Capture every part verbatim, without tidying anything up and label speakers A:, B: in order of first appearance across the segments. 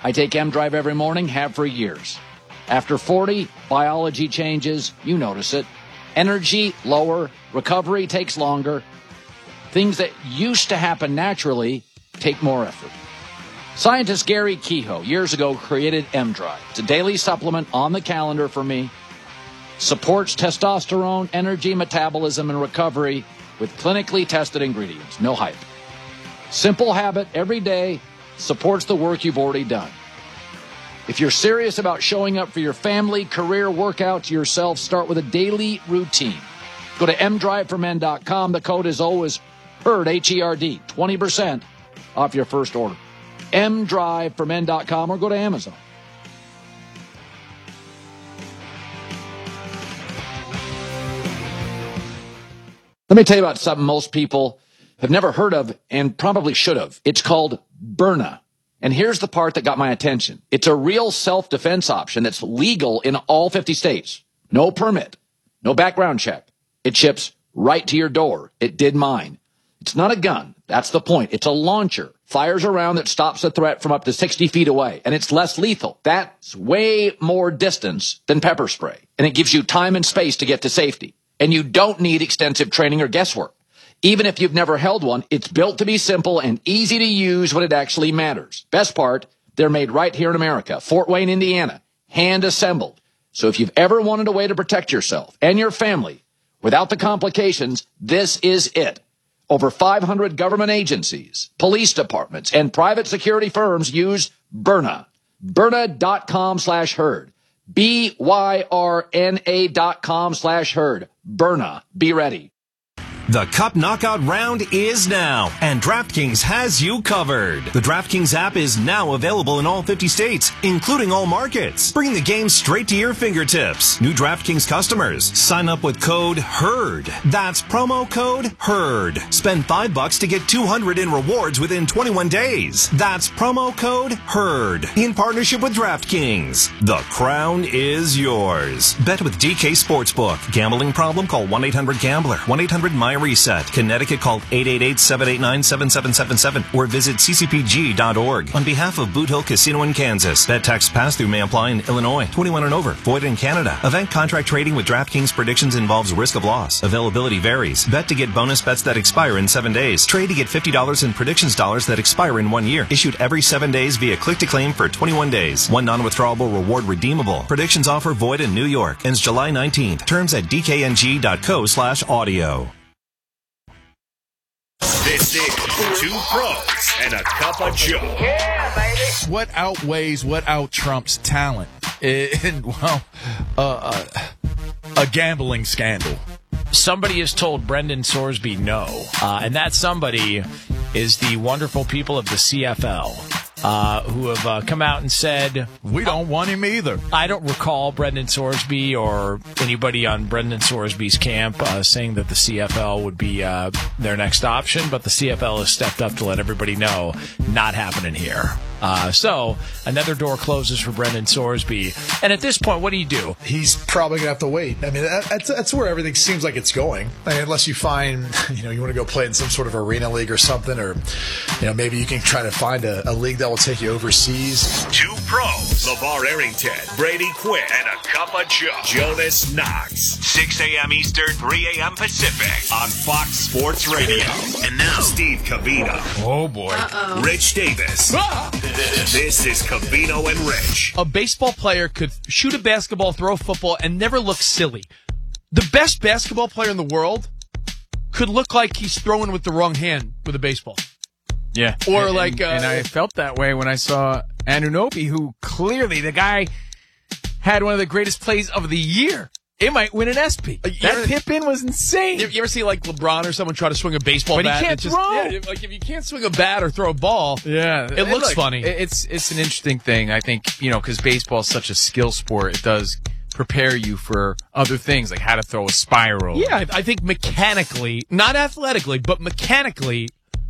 A: I take M-Drive every morning, have for years. After forty, biology changes, you notice it. Energy, lower, recovery takes longer. Things that used to happen naturally take more effort. Scientist Gary Kehoe years ago created M-Drive. It's a daily supplement on the calendar for me. Supports testosterone, energy, metabolism, and recovery with clinically tested ingredients. No hype. Simple habit every day. Supports the work you've already done. If you're serious about showing up for your family, career, workouts, yourself, start with a daily routine. Go to m drive for men dot com. The code is always HERD, H E R D, twenty percent off your first order. m drive for men dot com or go to Amazon. Let me tell you about something most people have never heard of and probably should have. It's called Byrna. And here's the part that got my attention. It's a real self-defense option that's legal in all fifty states. No permit, no background check. It ships right to your door. It did mine. It's not a gun. That's the point. It's a launcher. Fires a round that stops a threat from up to sixty feet away. And it's less lethal. That's way more distance than pepper spray. And it gives you time and space to get to safety. And you don't need extensive training or guesswork. Even if you've never held one, it's built to be simple and easy to use when it actually matters. Best part, they're made right here in America, Fort Wayne, Indiana, hand assembled. So if you've ever wanted a way to protect yourself and your family without the complications, this is it. Over five hundred government agencies, police departments, and private security firms use Byrna. Byrna.com slash herd. B Y R N A dot com slash herd. Byrna. Be ready.
B: The Cup Knockout round is now, and DraftKings has you covered. The DraftKings app is now available in all fifty states, including all markets. Bring the game straight to your fingertips. New DraftKings customers, sign up with code HERD. That's promo code HERD. Spend five bucks to get two hundred in rewards within twenty-one days. That's promo code HERD. In partnership with DraftKings. The crown is yours. Bet with D K Sportsbook. Gambling problem? Call one eight hundred gambler. one eight hundred my reset. Connecticut, call eight eight eight, seven eight nine, seven seven seven seven or visit c c p g dot org. On behalf of Boot Hill Casino in Kansas, bet tax pass-through may apply in Illinois. twenty-one and over. Void in Canada. Event contract trading with DraftKings predictions involves risk of loss. Availability varies. Bet to get bonus bets that expire in seven days. Trade to get fifty dollars in predictions dollars that expire in one year. Issued every seven days via click-to-claim for twenty-one days. One non-withdrawable reward redeemable. Predictions offer void in New York. Ends July nineteenth. Terms at d k n g dot co slash audio.
C: This is Two Pros and a Cup of Joe.
D: Yeah, baby.
E: What outweighs what out trumps talent? In, well, uh, uh, a gambling scandal.
F: Somebody has told Brendan Sorsby no, uh, and that somebody is the wonderful people of the C F L. Uh, who have uh, come out and said,
E: we don't want him either.
F: I don't recall Brendan Sorsby or anybody on Brendan Sorsby's camp uh, saying that the C F L would be uh, their next option, but the C F L has stepped up to let everybody know, not happening here. Uh, so, another door closes for Brendan Sorsby. And at this point, what do you do?
G: He's probably going to have to wait. I mean, that, that's, that's where everything seems like it's going. I mean, unless you find, you know, you want to go play in some sort of arena league or something, or, you know, maybe you can try to find a, a league that will take you overseas.
C: Two Pros, LeVar Arrington, Brady Quinn, and a Cup of Joe. Jonas Knox. six a.m. Eastern, three a.m. Pacific on Fox Sports Radio. And now, Steve Covino.
E: Oh, boy.
H: Uh-oh.
C: Rich Davis. Ah! This is Covino and Rich.
I: A baseball player could shoot a basketball, throw a football, and never look silly. The best basketball player in the world could look like he's throwing with the wrong hand with a baseball.
J: Yeah.
I: Or
J: and,
I: like...
J: And,
I: uh,
J: and I felt that way when I saw Anunoby, who clearly, the guy had one of the greatest plays of the year. It might win an S P.
I: Uh,
J: that
I: ever,
J: tip in was insane.
I: You, you ever see like LeBron or someone try to swing a baseball
J: but
I: bat?
J: But he can't
I: just,
J: throw.
I: Yeah, like if you can't swing a bat or throw a ball,
J: yeah,
I: it looks look, funny.
J: It's it's an interesting thing. I think, you know, because baseball is such a skill sport, it does prepare you for other things, like how to throw a spiral.
I: Yeah, I, I think mechanically, not athletically, but mechanically,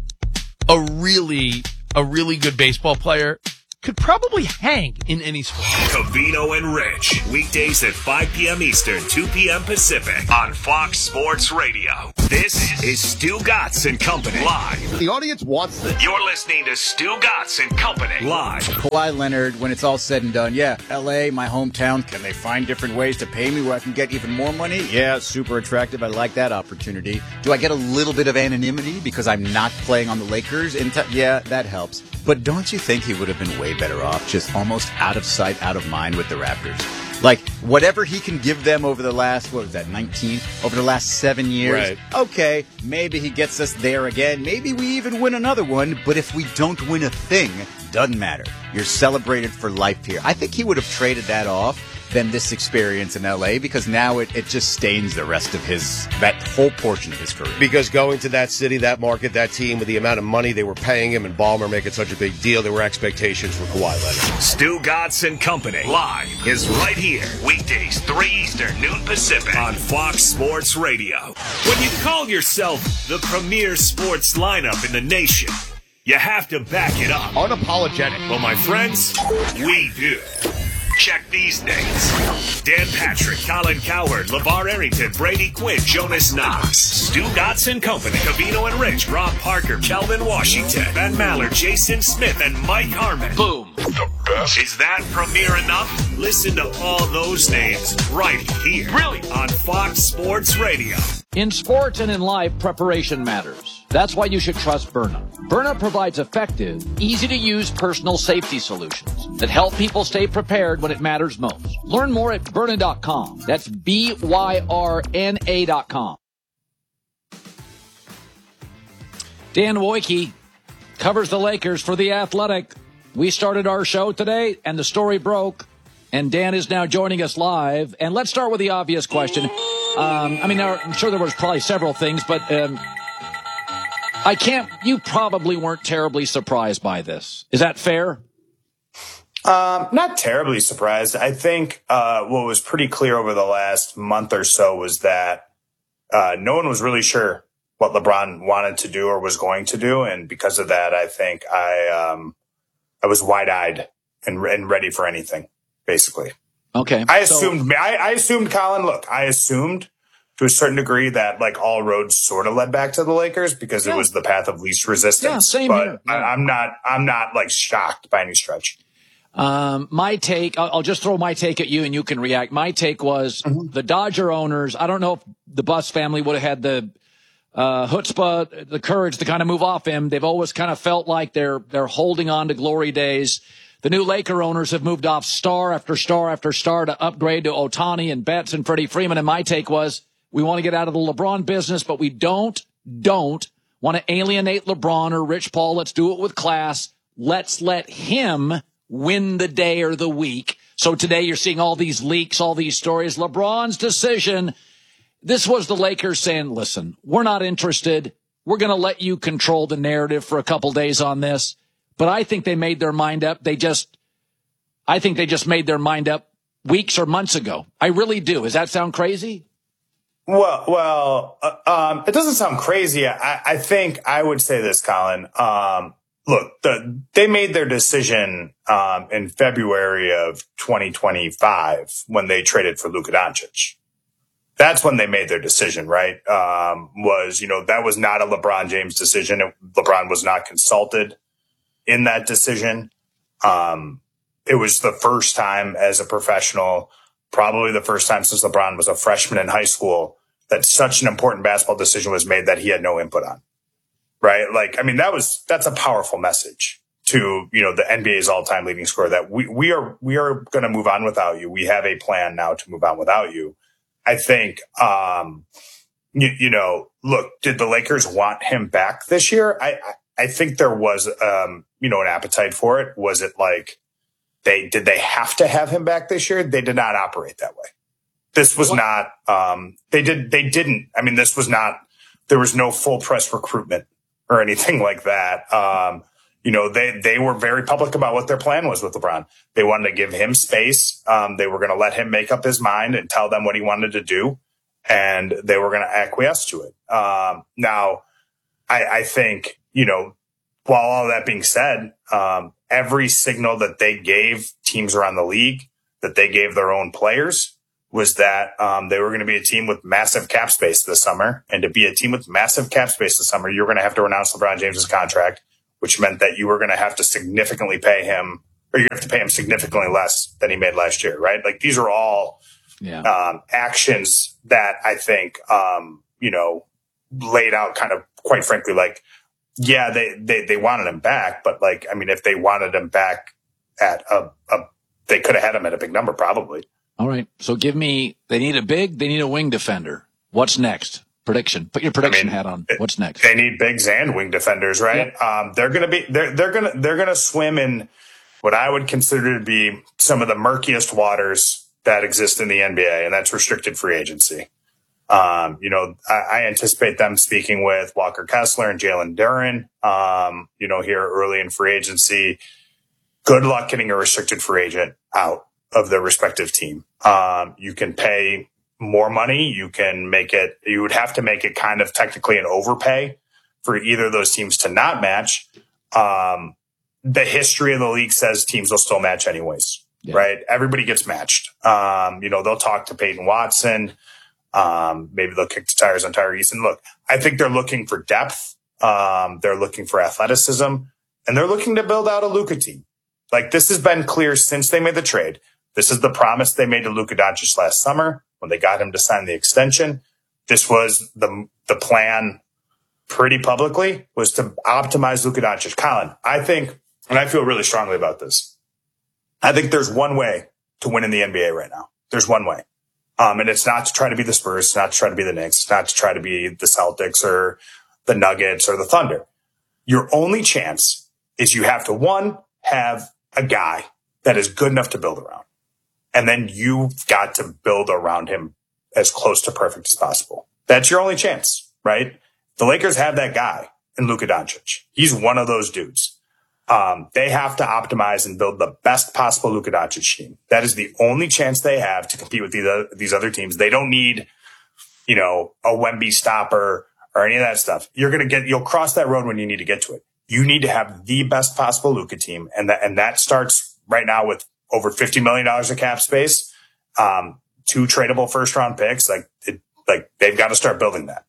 I: a really a really good baseball player could probably hang in any sport.
C: Covino and Rich. Weekdays at five p.m. Eastern, two p.m. Pacific on Fox Sports Radio. This is Stu Gatz and Company live.
D: The audience wants this.
C: You're listening to Stu Gatz and Company live.
H: Kawhi Leonard, when it's all said and done, yeah, L A, my hometown, can they find different ways to pay me where I can get even more money? Yeah, super attractive. I like that opportunity. Do I get a little bit of anonymity because I'm not playing on the Lakers? In t- yeah, that helps. But don't you think he would have been way better off just almost out of sight, out of mind with the Raptors? Like, whatever he can give them over the last, what was that, nineteen? Over the last seven years.
D: Right.
H: Okay, maybe he gets us there again. Maybe we even win another one. But if we don't win a thing, doesn't matter. You're celebrated for life here. I think he would have traded that off than this experience in L A because now it, it just stains the rest of his, that whole portion of his career.
D: Because going to that city, that market, that team, with the amount of money they were paying him and Ballmer making such a big deal, there were expectations for Kawhi Leonard.
C: Stu Gatz and Company live is right here. Weekdays, three Eastern, noon Pacific on Fox Sports Radio. When you call yourself the premier sports lineup in the nation, you have to back it up.
D: Unapologetic.
C: Well, my friends, we do. Check these names. Dan Patrick, Colin Cowherd, LeVar Arrington, Brady Quinn, Jonas Knox, Stu Gatz and Company, Covino and Rich, Rob Parker, Calvin Washington, Ben Maller, Jason Smith, and Mike Harmon. Boom. The best. Is that premier enough? Listen to all those names right here. Really? On Fox Sports Radio.
A: In sports and in life, preparation matters. That's why you should trust Byrna. Byrna provides effective, easy-to-use personal safety solutions that help people stay prepared when it matters most. Learn more at Byrna dot com. That's B Y R N A dot com. Dan Wojcicki covers the Lakers for The Athletic. We started our show today, and the story broke, and Dan is now joining us live. And let's start with the obvious question. Um, I mean, there, I'm sure there was probably several things, but um, I can't. You probably weren't terribly surprised by this. Is that fair?
K: Um, not terribly surprised. I think uh, what was pretty clear over the last month or so was that uh, no one was really sure what LeBron wanted to do or was going to do, and because of that, I think I um, I was wide-eyed and, and ready for anything, basically.
A: Okay.
K: I
A: so,
K: assumed, I, I assumed, Colin, look, I assumed to a certain degree that like all roads sort of led back to the Lakers because yeah. it was the path of least resistance.
A: Yeah, same
K: but
A: here.
K: I, I'm not, I'm not like shocked by any stretch.
A: Um, my take, I'll, I'll just throw my take at you and you can react. My take was mm-hmm. the Dodger owners. I don't know if the Buss family would have had the, uh, chutzpah, the courage to kind of move off him. They've always kind of felt like they're, they're holding on to glory days. The new Laker owners have moved off star after star after star to upgrade to Ohtani and Betts and Freddie Freeman. And my take was we want to get out of the LeBron business, but we don't, don't want to alienate LeBron or Rich Paul. Let's do it with class. Let's let him win the day or the week. So today you're seeing all these leaks, all these stories. LeBron's decision. This was the Lakers saying, listen, we're not interested. We're going to let you control the narrative for a couple days on this. But I think they made their mind up. They just, I think they just made their mind up weeks or months ago. I really do. Does that sound crazy?
K: Well, well, uh, um, it doesn't sound crazy. I, I think I would say this, Colin. Um, look, the, they made their decision um, in February of twenty twenty-five when they traded for Luka Doncic. That's when they made their decision, right? Um, was, you know, that was not a LeBron James decision. It, LeBron was not consulted in that decision. Um, it was the first time as a professional, probably the first time since LeBron was a freshman in high school, that such an important basketball decision was made that he had no input on. Right? Like, I mean, that was, that's a powerful message to, you know, the N B A's all-time leading scorer that we, we are, we are going to move on without you. We have a plan now to move on without you. I think, um, you, you know, look, did the Lakers want him back this year? I, I I think there was, um, you know, an appetite for it. Was it like they, did they have to have him back this year? They did not operate that way. This was not, um, they did, they didn't, I mean, this was not, there was no full press recruitment or anything like that. Um, you know, they, they were very public about what their plan was with LeBron. They wanted to give him space. Um, they were going to let him make up his mind and tell them what he wanted to do. And they were going to acquiesce to it. Um, now I, I think, you know, while all that being said, um, every signal that they gave teams around the league, that they gave their own players, was that um, they were going to be a team with massive cap space this summer. And to be a team with massive cap space this summer, you're going to have to renounce LeBron James's contract, which meant that you were going to have to significantly pay him, or you're going to have to pay him significantly less than he made last year, right? Like these are all yeah. um, actions that I think, um, you know, laid out kind of, quite frankly, like, yeah, they, they, they wanted him back, but like, I mean, if they wanted him back at a, a they could have had him at a big number, probably.
A: All right. So give me, they need a big, they need a wing defender. What's next? Prediction. Put your prediction I mean, hat on. What's next?
K: They need bigs and wing defenders, right? Yep. Um, they're going to be, they're, they're going to, they're going to swim in what I would consider to be some of the murkiest waters that exist in the N B A, and that's restricted free agency. Um, you know, I, I anticipate them speaking with Walker Kessler and Jalen Duren, um, you know, here early in free agency. Good luck getting a restricted free agent out of their respective team. Um, you can pay more money. You can make it, you would have to make it kind of technically an overpay for either of those teams to not match. Um, the history of the league says teams will still match anyways, yeah. right? Everybody gets matched. Um, you know, they'll talk to Peyton Watson. Um, maybe they'll kick the tires on Tyrese. And look, I think they're looking for depth. Um, they're looking for athleticism, and they're looking to build out a Luka team. Like this has been clear since they made the trade. This is the promise they made to Luka Doncic last summer when they got him to sign the extension. This was the the plan pretty publicly, was to optimize Luka Doncic. Colin, I think, and I feel really strongly about this, I think there's one way to win in the N B A right now. There's one way. Um, and it's not to try to be the Spurs, it's not to try to be the Knicks, it's not to try to be the Celtics or the Nuggets or the Thunder. Your only chance is you have to, one, have a guy that is good enough to build around. And then you've got to build around him as close to perfect as possible. That's your only chance, right? The Lakers have that guy in Luka Doncic. He's one of those dudes. Um, they have to optimize and build the best possible Luka Doncic team. That is the only chance they have to compete with these other, these other teams. They don't need, you know, a Wemby stopper or any of that stuff. You're going to get, you'll cross that road when you need to get to it. You need to have the best possible Luka team. And that, and that starts right now with over fifty million dollars of cap space, um, two tradable first round picks. Like, it, like they've got to start building that.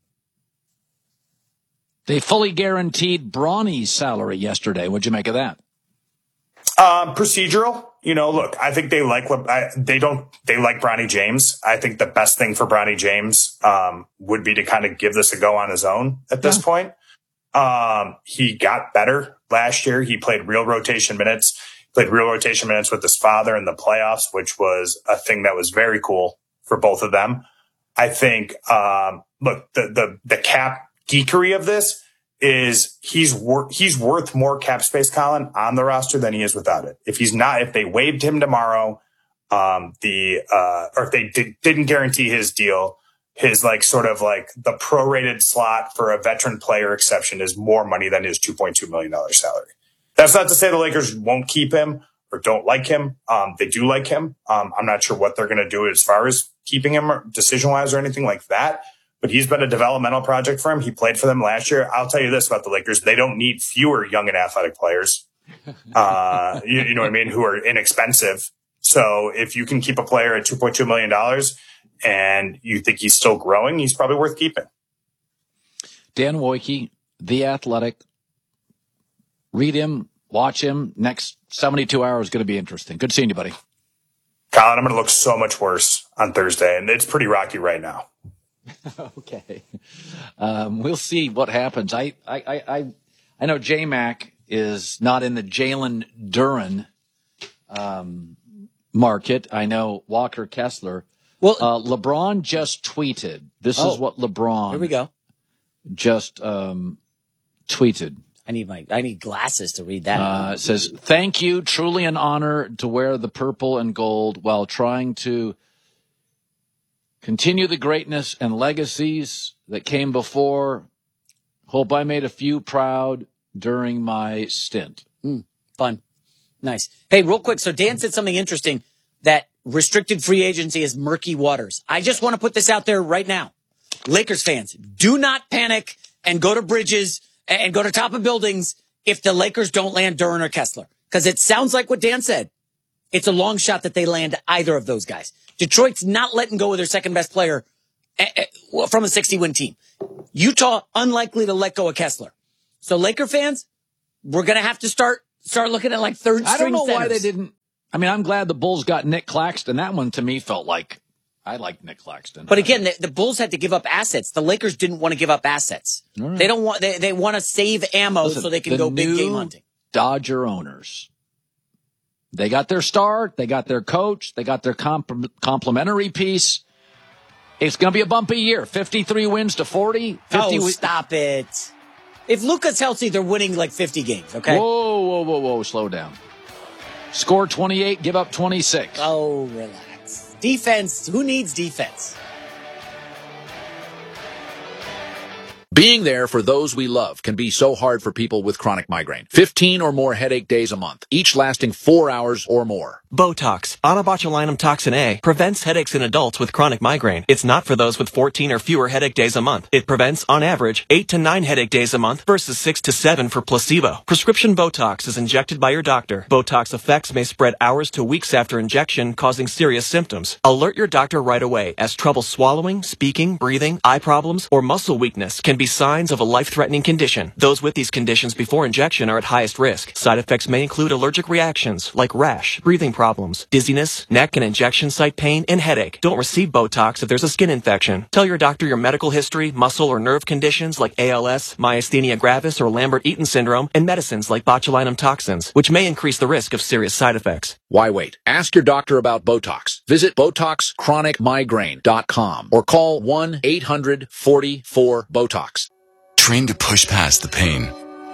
A: They fully guaranteed Bronny's salary yesterday. What'd you make of that?
K: Um, procedural. You know, look, I think they like what I, they don't, they like Bronny James. I think the best thing for Bronny James, um, would be to kind of give this a go on his own at this yeah. point. Um, he got better last year. He played real rotation minutes, played real rotation minutes with his father in the playoffs, which was a thing that was very cool for both of them. I think, um, look, the, the, the cap geekery of this is he's worth, he's worth more cap space, Colin, on the roster than he is without it. If he's not, if they waived him tomorrow, um, the, uh, or if they did, didn't guarantee his deal, his like sort of like the prorated slot for a veteran player exception is more money than his two point two million dollars salary. That's not to say the Lakers won't keep him or don't like him. Um, they do like him. Um, I'm not sure what they're going to do as far as keeping him decision wise or anything like that. But he's been a developmental project for him. He played for them last year. I'll tell you this about the Lakers. They don't need fewer young and athletic players. Uh, you, you know what I mean? Who are inexpensive. So if you can keep a player at two point two million dollars and you think he's still growing, he's probably worth keeping.
A: Dan Wojcicki, The Athletic. Read him, watch him. Next seventy-two hours is going to be interesting. Good seeing you, buddy.
K: Colin, I'm going to look so much worse on Thursday, and it's pretty rocky right now.
A: Okay. Um, we'll see what happens. I, I, I, I know J-Mac is not in the Jalen Duren, um, market. I know Walker Kessler. Well, uh, LeBron just tweeted. This oh, is what LeBron.
L: Here we go.
A: Just, um, tweeted.
L: I need my, I need glasses to read that.
A: Uh, it says, thank you. Truly an honor to wear the purple and gold while trying to continue the greatness and legacies that came before. Hope I made a few proud during my stint.
L: Mm, fun. Nice. Hey, real quick. So Dan said something interesting, that restricted free agency is murky waters. I just want to put this out there right now. Lakers fans, do not panic and go to bridges and go to top of buildings if the Lakers don't land Duren or Kessler. Because it sounds like what Dan said. it's a long shot that they land either of those guys. Detroit's not letting go of their second best player from a sixty-win team. Utah, unlikely to let go of Kessler. So Laker fans, we're going to have to start start looking at like third string
A: I don't know
L: centers.
A: why they didn't. I mean, I'm glad the Bulls got Nick Claxton. That one to me felt like I liked Nick Claxton.
L: But again, the, the Bulls had to give up assets. The Lakers didn't want to give up assets. Right. They don't want. They, they want to save ammo Listen, so they can
A: the
L: go big game hunting.
A: Dodger owners, they got their star, they got their coach, they got their comp- complimentary piece. It's going to be a bumpy year. fifty-three wins to forty. fifty
L: Oh,
A: w-
L: stop it! If Luka's healthy, they're winning like fifty games. Okay.
A: Whoa, whoa, whoa, whoa! Slow down. Score twenty-eight, give up twenty-six.
L: Oh, relax. Defense. Who needs defense?
M: Being there for those we love can be so hard for people with chronic migraine. fifteen or more headache days a month, each lasting four hours or more.
N: Botox, onabotulinum toxin A, prevents headaches in adults with chronic migraine. It's not for those with fourteen or fewer headache days a month. It prevents, on average, eight to nine headache days a month versus six to seven for placebo. Prescription Botox is injected by your doctor. Botox effects may spread hours to weeks after injection, causing serious symptoms. Alert your doctor right away, as trouble swallowing, speaking, breathing, eye problems, or muscle weakness can be signs of a life-threatening condition. Those with these conditions before injection are at highest risk. Side effects may include allergic reactions like rash, breathing problems, dizziness, neck and injection site pain, and headache. Don't receive Botox if there's a skin infection. Tell your doctor your medical history, muscle or nerve conditions like A L S, myasthenia gravis, or Lambert-Eaton syndrome, and medicines like botulinum toxins, which may increase the risk of serious side effects.
M: Why wait? Ask your doctor about Botox. Visit Botox Chronic Migraine dot com or call one eight hundred forty-four BOTOX.
O: Trained to push past the pain.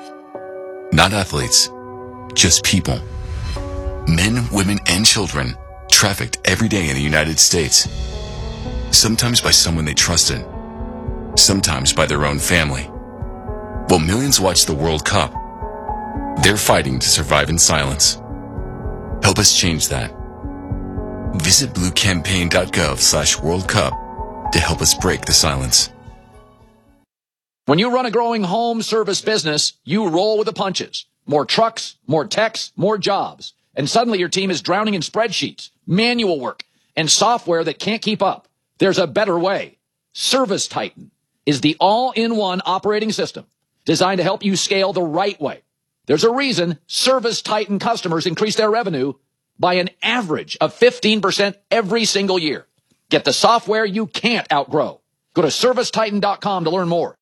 O: Not athletes, just people. Men, women, and children trafficked every day in the United States. Sometimes by someone they trusted. Sometimes by their own family. While millions watch the World Cup, they're fighting to survive in silence. Help us change that. Visit blue campaign dot gov slash World Cup to help us break the silence.
A: When you run a growing home service business, you roll with the punches. More trucks, more techs, more jobs. And suddenly your team is drowning in spreadsheets, manual work, and software that can't keep up. There's a better way. Service Titan is the all-in-one operating system designed to help you scale the right way. There's a reason Service Titan customers increase their revenue by an average of fifteen percent every single year. Get the software you can't outgrow. Go to service titan dot com to learn more.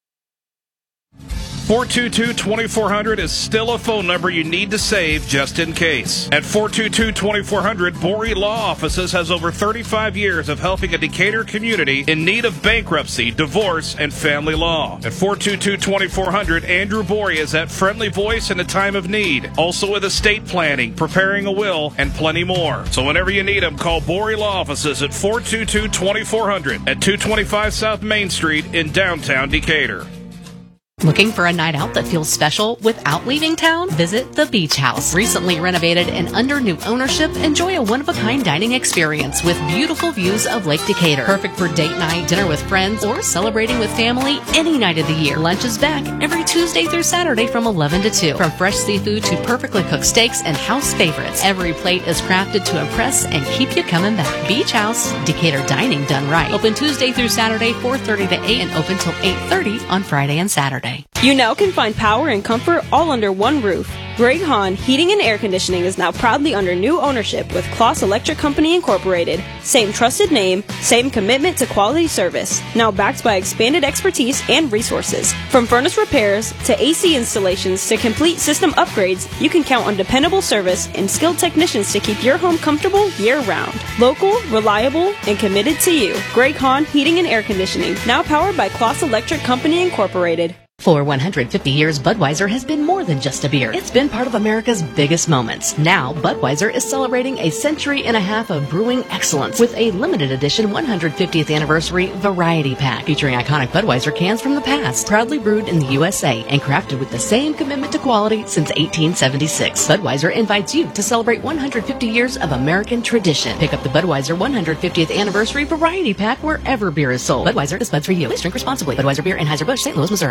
P: four two two, two four zero zero is still a phone number you need to save just in case. At four two two, two four zero zero, Borey Law Offices has over thirty-five years of helping a Decatur community in need of bankruptcy, divorce, and family law. At four two two, two four zero zero, Andrew Borey is that friendly voice in a time of need. Also with estate planning, preparing a will, and plenty more. So whenever you need them, call Borey Law Offices at four two two, two four zero zero at two twenty-five South Main Street in downtown Decatur.
Q: Looking for a night out that feels special without leaving town? Visit the Beach House. Recently renovated and under new ownership, enjoy a one-of-a-kind dining experience with beautiful views of Lake Decatur. Perfect for date night, dinner with friends, or celebrating with family any night of the year. Lunch is back every Tuesday through Saturday from eleven to two. From fresh seafood to perfectly cooked steaks and house favorites, every plate is crafted to impress and keep you coming back. Beach House, Decatur dining done right. Open Tuesday through Saturday, four thirty to eight, and open till eight thirty on Friday and Saturday.
R: You now can find power and comfort all under one roof. Greg Hahn Heating and Air Conditioning is now proudly under new ownership with Kloss Electric Company Incorporated. Same trusted name, same commitment to quality service. Now backed by expanded expertise and resources. From furnace repairs to A C installations to complete system upgrades, you can count on dependable service and skilled technicians to keep your home comfortable year-round. Local, reliable, and committed to you. Greg Hahn Heating and Air Conditioning, now powered by Kloss Electric Company Incorporated.
Q: For one hundred fifty years, Budweiser has been more than just a beer. It's been part of America's biggest moments. Now, Budweiser is celebrating a century and a half of brewing excellence with a limited edition one hundred fiftieth anniversary variety pack featuring iconic Budweiser cans from the past, proudly brewed in the U S A and crafted with the same commitment to quality since eighteen seventy-six. Budweiser invites you to celebrate one hundred fifty years of American tradition. Pick up the Budweiser one hundred fiftieth anniversary variety pack wherever beer is sold. Budweiser is Bud for you. Please drink responsibly. Budweiser Beer, Anheuser-Busch, Saint Louis, Missouri.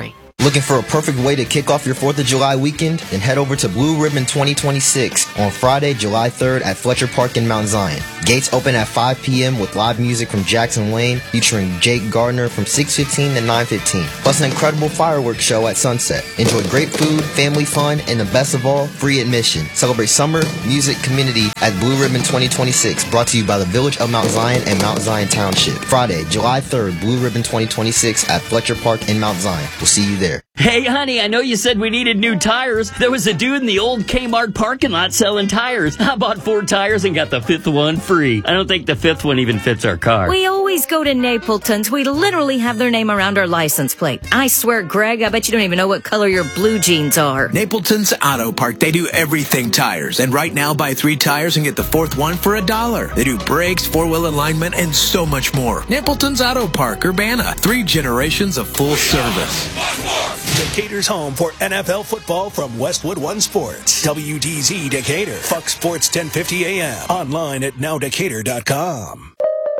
S: Looking for a perfect way to kick off your fourth of July weekend? Then head over to Blue Ribbon twenty twenty-six on Friday, July third at Fletcher Park in Mount Zion. Gates open at five p.m. with live music from Jackson Wayne featuring Jake Gardner from six fifteen to nine fifteen. Plus an incredible fireworks show at sunset. Enjoy great food, family fun, and the best of all, free admission. Celebrate summer, music, community at Blue Ribbon twenty twenty-six, brought to you by the Village of Mount Zion and Mount Zion Township. Friday, July third, Blue Ribbon twenty twenty-six at Fletcher Park in Mount Zion. We'll see you there.
T: Hey, honey, I know you said we needed new tires. There was a dude in the old Kmart parking lot selling tires. I bought four tires and got the fifth one free. I don't think the fifth one even fits our car.
U: We always go to Napleton's. We literally have their name around our license plate. I swear, Greg, I bet you don't even know what color your blue jeans are.
V: Napleton's Auto Park. They do everything tires. And right now, buy three tires and get the fourth one for a dollar. They do brakes, four-wheel alignment, and so much more. Napleton's Auto Park, Urbana. Three generations of full service.
C: Decatur's home for N F L football from Westwood One Sports. W D Z Decatur. Fox Sports ten fifty A M. Online at now decatur dot com.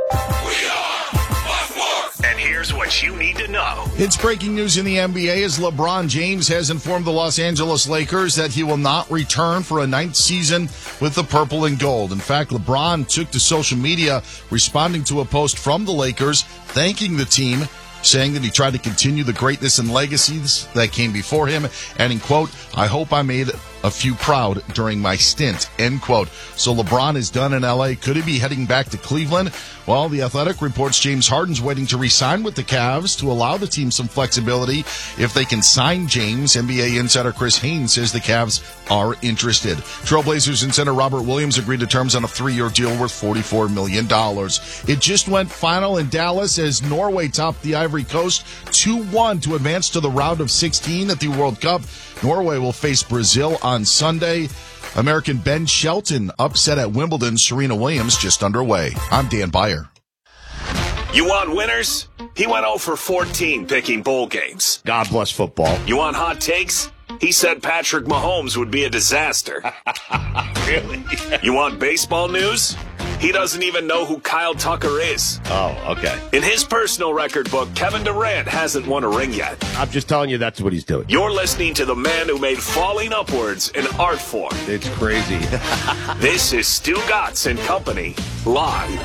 C: And here's what you need to know.
W: It's breaking news in the N B A as LeBron James has informed the Los Angeles Lakers that he will not return for a ninth season with the purple and gold. In fact, LeBron took to social media responding to a post from the Lakers thanking the team, saying that he tried to continue the greatness and legacies that came before him, adding, quote, "I hope I made a few proud during my stint," end quote. So LeBron is done in L A. Could he be heading back to Cleveland? Well, The Athletic reports James Harden's waiting to re-sign with the Cavs to allow the team some flexibility if they can sign James. N B A insider Chris Haynes says the Cavs are interested. Trailblazers and center Robert Williams agreed to terms on a three-year deal worth forty-four million dollars. It just went final in Dallas as Norway topped the Ivory Coast two one to advance to the round of sixteen at the World Cup. Norway will face Brazil on Sunday. American Ben Shelton upset at Wimbledon. Serena Williams just underway. I'm Dan Beyer.
C: You want winners? He went oh for fourteen picking bowl games.
D: God bless football.
C: You want hot takes? He said Patrick Mahomes would be a disaster.
D: Really?
C: You want baseball news? He doesn't even know who Kyle Tucker is.
D: Oh, okay.
C: In his personal record book, Kevin Durant hasn't won a ring yet.
D: I'm just telling you that's what he's doing.
C: You're listening to the man who made falling upwards an art form.
D: It's crazy.
C: This is Stu Gatz and Company, live.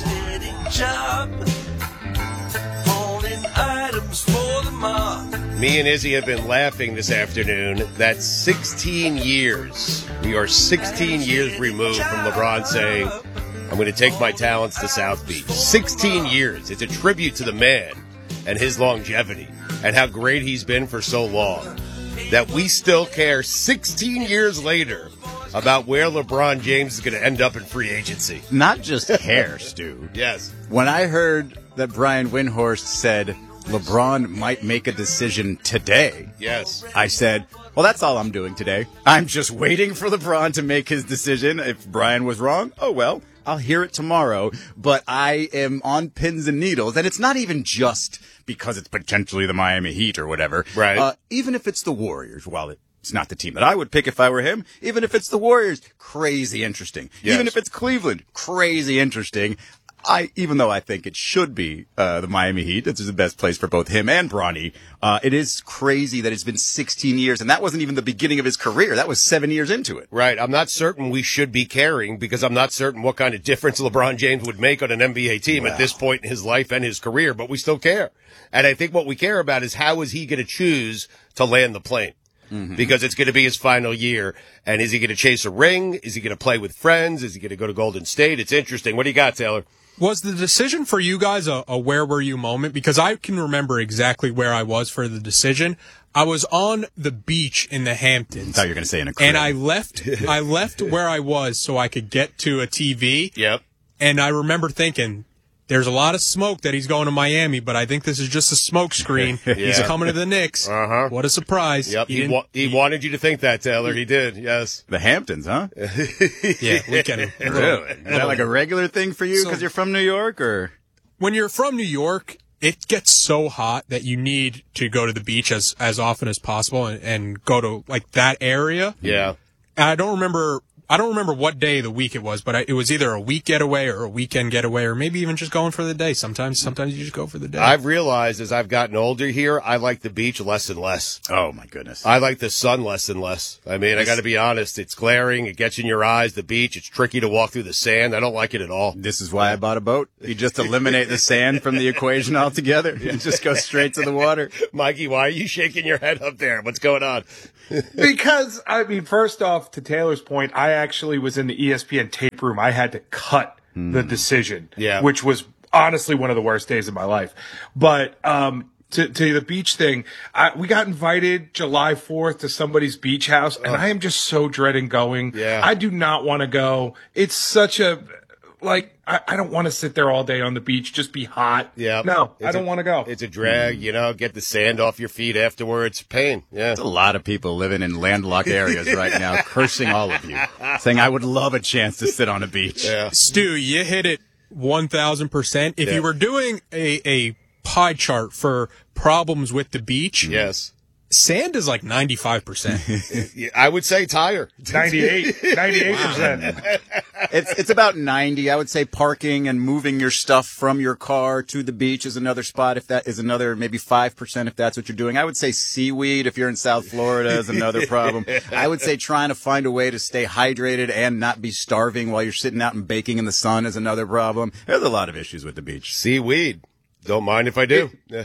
D: Me and Izzy have been laughing this afternoon. That's sixteen years. We are sixteen years removed from LeBron saying, "I'm going to take my talents to South Beach." sixteen years. It's a tribute to the man and his longevity and how great he's been for so long that we still care sixteen years later about where LeBron James is going to end up in free agency.
H: Not just care, Stu.
D: Yes.
H: When I heard that Brian Windhorst said LeBron might make a decision today,
D: yes,
H: I said, well, that's all I'm doing today. I'm just waiting for LeBron to make his decision. If Brian was wrong, oh well, I'll hear it tomorrow. But I am on pins and needles, and it's not even just because it's potentially the Miami Heat or whatever.
D: Right.
H: Uh, even if it's the Warriors, well, it, it's not the team that I would pick if I were him. Even if it's the Warriors, crazy interesting.
D: Yes.
H: Even if it's Cleveland, crazy interesting. I, even though I think it should be uh, the Miami Heat, this is the best place for both him and Bronny, uh, it is crazy that it's been sixteen years, and that wasn't even the beginning of his career. That was seven years into it.
D: Right. I'm not certain we should be caring because I'm not certain what kind of difference LeBron James would make on an N B A team wow. at this point in his life and his career, but we still care. And I think what we care about is how is he going to choose to land the plane? Mm-hmm. Because it's going to be his final year. And is he going to chase a ring? Is he going to play with friends? Is he going to go to Golden State? It's interesting. What do you got, Taylor?
X: Was the decision for you guys a, a where were you moment? Because I can remember exactly where I was for the decision. I was on the beach in the Hamptons.
H: I thought you were going to say in a crib.
X: And I left, I left where I was so I could get to a T V.
D: Yep.
X: And I remember thinking, there's a lot of smoke that he's going to Miami, but I think this is just a smoke screen. yeah. He's coming to the Knicks.
D: Uh-huh.
X: What a surprise.
D: Yep. He, he, wa- he wanted you to think that, Taylor. He did, yes.
H: The Hamptons, huh?
X: yeah, weekend.
H: Really? Is that like a regular thing for you because so, you're from New York? Or
X: when you're from New York, it gets so hot that you need to go to the beach as, as often as possible and, and go to like that area.
D: Yeah.
X: And I don't remember I don't remember what day of the week it was, but I, it was either a week getaway or a weekend getaway, or maybe even just going for the day. Sometimes, sometimes you just go for the day.
D: I've realized as I've gotten older here, I like the beach less and less.
H: Oh my goodness.
D: I like the sun less and less. I mean, I got to be honest. It's glaring. It gets in your eyes. The beach. It's tricky to walk through the sand. I don't like it at all.
H: This is why I bought a boat. You just eliminate the sand from the equation altogether. You just go straight to the water.
D: Mikey, why are you shaking your head up there? What's going on?
B: Because, I mean, first off, to Taylor's point, I actually was in the E S P N tape room. I had to cut mm. the decision,
D: yeah.
B: which was honestly one of the worst days of my life. But um, to, to the beach thing, I, we got invited July fourth to somebody's beach house, and oh. I am just so dreading going.
D: Yeah.
B: I do not want to go. It's such a... Like, I, I don't want to sit there all day on the beach, just be hot.
D: Yeah.
B: No,
D: it's
B: I don't
D: a,
B: want to go.
D: It's a drag, you know, get the sand off your feet afterwards. Pain. Yeah.
H: There's a lot of people living in landlocked areas right now, cursing all of you, saying, I would love a chance to sit on a beach.
D: Yeah.
X: Stu, you hit it one thousand percent. If
D: yeah.
X: you were doing a, a pie chart for problems with the beach.
D: Yes.
X: Sand is like ninety-five percent.
D: I would say tire.
B: ninety-eight, ninety-eight percent.
H: It's, it's about ninety. I would say parking and moving your stuff from your car to the beach is another spot. If that is another, maybe five percent if that's what you're doing. I would say seaweed if you're in South Florida is another problem. I would say trying to find a way to stay hydrated and not be starving while you're sitting out and baking in the sun is another problem. There's a lot of issues with the beach.
D: Seaweed. Don't mind if I do.
B: It,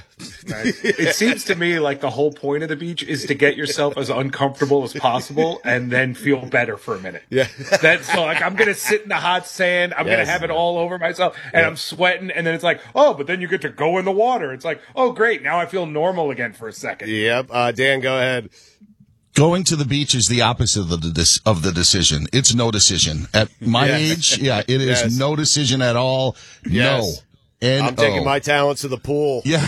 B: it seems to me like the whole point of the beach is to get yourself as uncomfortable as possible and then feel better for a minute.
D: Yeah.
B: That's so like I'm going to sit in the hot sand. I'm
D: yes.
B: going to have it all over myself and
D: yeah.
B: I'm sweating. And then it's like, oh, but then you get to go in the water. It's like, oh, great. Now I feel normal again for a second.
D: Yep. Uh, Dan, go ahead.
W: Going to the beach is the opposite of the, of the decision. It's no decision. At my
D: yes.
W: age, yeah, it is yes. no decision at all.
D: Yes.
W: No. N-O.
D: I'm taking my talents to the pool.
W: Yeah.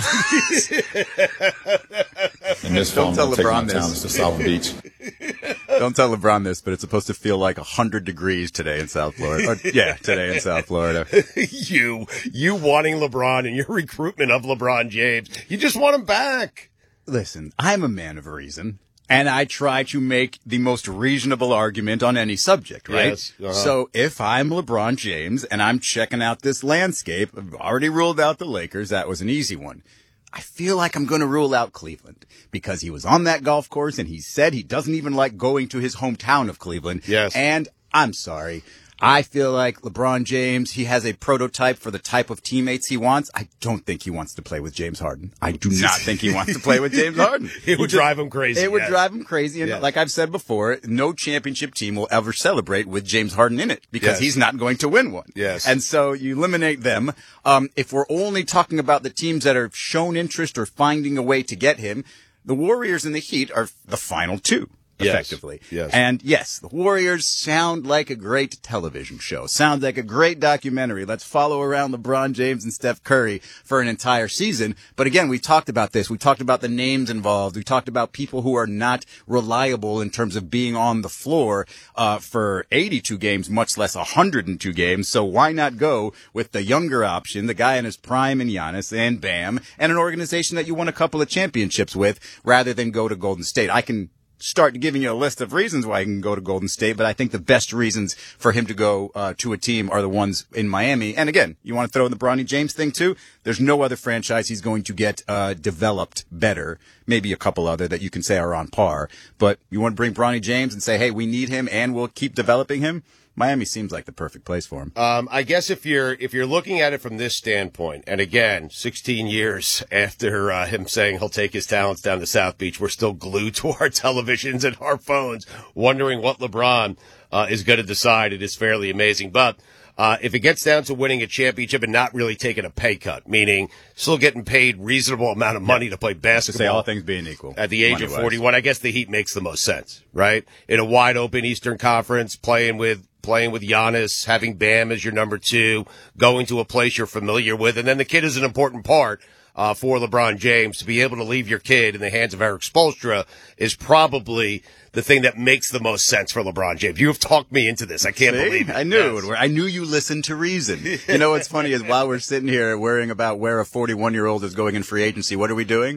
E: In this
H: Don't
E: film,
H: tell
E: I'm taking my
H: LeBron
E: talents
H: this.
E: to South Beach.
H: Don't tell LeBron this, but it's supposed to feel like one hundred degrees today in South Florida. Or, yeah, today in South Florida.
D: you, you wanting LeBron and your recruitment of LeBron James. You just want him back.
H: Listen, I'm a man of reason. And I try to make the most reasonable argument on any subject, right?
D: Yes, uh-huh.
H: So if I'm LeBron James and I'm checking out this landscape, I've already ruled out the Lakers. That was an easy one. I feel like I'm going to rule out Cleveland because he was on that golf course and he said he doesn't even like going to his hometown of Cleveland.
D: Yes.
H: And I'm sorry. I feel like LeBron James, he has a prototype for the type of teammates he wants. I don't think he wants to play with James Harden. I do not think he wants to play with James Harden.
D: It would
H: just,
D: drive him crazy.
H: It would
D: yes.
H: drive him crazy. And
D: yes.
H: like I've said before, no championship team will ever celebrate with James Harden in it because
D: yes.
H: he's not going to win one.
D: Yes.
H: And so you eliminate them. Um, if we're only talking about the teams that have shown interest or finding a way to get him, the Warriors and the Heat are the final two. Effectively.
D: Yes. yes.
H: And yes, the Warriors sound like a great television show. Sounds like a great documentary. Let's follow around LeBron James and Steph Curry for an entire season. But again, we talked about this. We talked about the names involved. We talked about people who are not reliable in terms of being on the floor, uh, for eighty-two games, much less one hundred two games. So why not go with the younger option, the guy in his prime in Giannis and Bam, and an organization that you won a couple of championships with rather than go to Golden State? I can start giving you a list of reasons why he can go to Golden State, but I think the best reasons for him to go uh, to a team are the ones in Miami. And again, you want to throw in the Bronny James thing too? There's no other franchise he's going to get uh, developed better. Maybe a couple other that you can say are on par. But you want to bring Bronny James and say, hey, we need him and we'll keep developing him? Miami seems like the perfect place for him.
D: Um, I guess if you're if you're looking at it from this standpoint, and again, sixteen years after uh, him saying he'll take his talents down to South Beach, we're still glued to our televisions and our phones, wondering what LeBron uh, is going to decide. It is fairly amazing, but uh, if it gets down to winning a championship and not really taking a pay cut, meaning still getting paid reasonable amount of money yeah. to play basketball,
H: to say all things being equal,
D: at the age of forty-one, I guess the Heat makes the most sense, right? In a wide open Eastern Conference, playing with. Playing with Giannis, having Bam as your number two, going to a place you're familiar with. And then the kid is an important part uh, for LeBron James. To be able to leave your kid in the hands of Eric Spoelstra is probably the thing that makes the most sense for LeBron James. You have talked me into this. I can't
H: See?
D: believe it.
H: I knew yes. it. I knew you listened to reason. You know what's funny is while we're sitting here worrying about where a forty-one-year-old is going in free agency, what are we doing?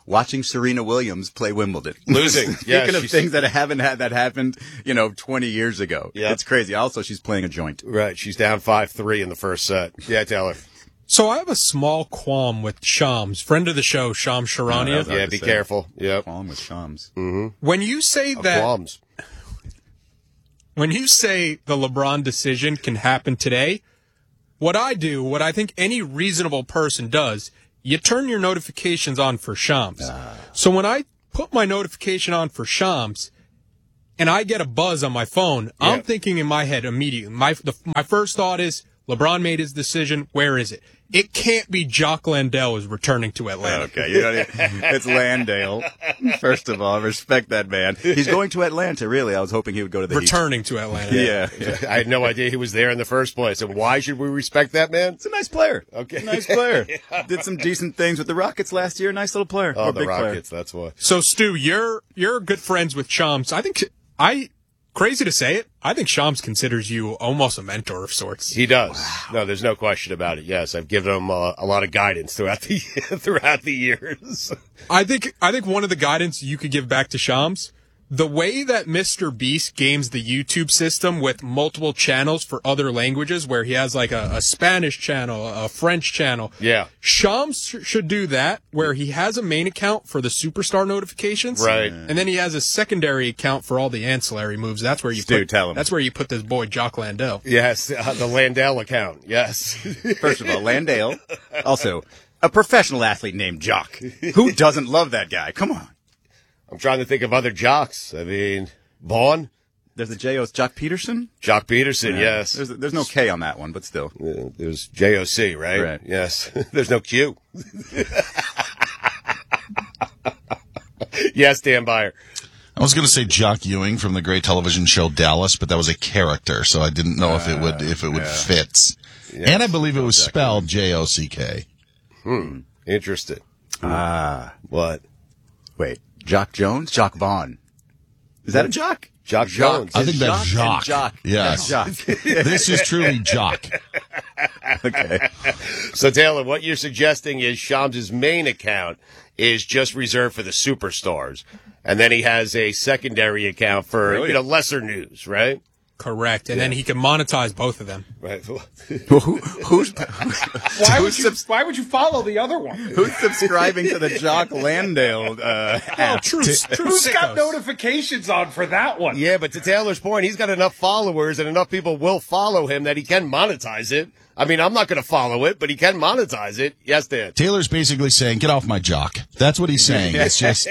H: watching Serena Williams play Wimbledon.
D: Losing.
H: Speaking
D: Yeah,
H: of
D: she's-
H: things that haven't had that happened, you know, twenty years ago.
D: Yeah.
H: It's crazy. Also, she's playing a joint.
D: Right. She's down five three in the first set. Yeah, Taylor.
X: So I have a small qualm with Shams, friend of the show, Shams Sharania.
D: Yeah, be careful. Yep.
H: Qualm with Shams.
D: Mm-hmm.
X: When you say
D: Uh,
X: that,
D: qualms.
X: when you say the LeBron decision can happen today, what I do, what I think any reasonable person does, you turn your notifications on for Shams. So when I put my notification on for Shams and I get a buzz on my phone,
D: Yeah.
X: I'm thinking in my head immediately. My the, my first thought is LeBron made his decision. Where is it? It can't be Jock Landale is returning to Atlanta.
H: Okay, you know, it's Landale. First of all, respect that man. He's going to Atlanta, really. I was hoping he would go to the Heat.
X: Returning to Atlanta.
H: Yeah.
D: I had no idea he was there in the first place. And why should we respect that man?
H: It's a nice player.
D: Okay.
H: Nice player. Did some decent things with the Rockets last year. Nice little player.
D: Oh,
H: Or
D: the
H: big player.
D: Rockets. That's why.
X: So Stu, you're you're good friends with Shams. I think I crazy to say it. I think Shams considers you almost a mentor of sorts.
D: He does. No, there's no question about it. Yes, I've given him uh, a lot of guidance throughout the throughout the years.
X: I think I think one of the guidance you could give back to Shams, the way that Mister Beast games the YouTube system with multiple channels for other languages, where he has like a, a Spanish channel, a French channel.
D: Yeah.
X: Shams sh- should do that, where he has a main account for the superstar notifications.
D: Right.
X: And then he has a secondary account for all the ancillary moves. That's where you
H: Stu,
X: put,
H: tell him.
X: That's where you put this boy Jock Landale.
D: Yes, uh, the Landale account. Yes.
H: First of all, Landale. Also, a professional athlete named Jock. Who doesn't love that guy? Come on.
D: I'm trying to think of other jocks. I mean, Vaughn?
H: There's a J O. Jock Peterson?
D: Jock Peterson,
H: Yeah.
D: yes.
H: There's, there's no K on that one, but still.
D: Uh, There's J O C, right?
H: Right.
D: Yes. There's no Q. Yes, Dan Byer.
W: I was going to say Jock Ewing from the great television show Dallas, but that was a character, so I didn't know if it would if it would
H: yeah.
W: fit.
D: Yes.
W: And I believe it was spelled J O C K.
D: Hmm. Interesting.
H: Ah.
D: What?
H: Wait. Jock Jones? Jock Vaughn. Is that a Jock?
D: Jock Jones.
W: I think that's
H: Jock
W: Jock.
H: and Jock.
W: Yes.
H: Jock.
W: This is truly Jock.
H: Okay.
D: So, Taylor, what you're suggesting is Shams' main account is just reserved for the superstars. And then he has a secondary account for,
H: Really?
D: you know, lesser news, right?
X: Correct. And then he can monetize both of them.
D: Right.
H: Well, who, who's,
B: Why would
H: who's,
B: you?
H: subs-
B: Why would you follow the other one?
H: who's subscribing to the Jock Landale uh,
X: Oh,
H: app?
X: true, true
B: Who's got
X: sickos.
B: notifications on for that one?
D: Yeah, but to Taylor's point, he's got enough followers and enough people will follow him that he can monetize it. I mean, I'm not going to follow it, but he can monetize it. Yes, Dan.
W: Taylor's basically saying, "Get off my jock." That's what he's saying. It's just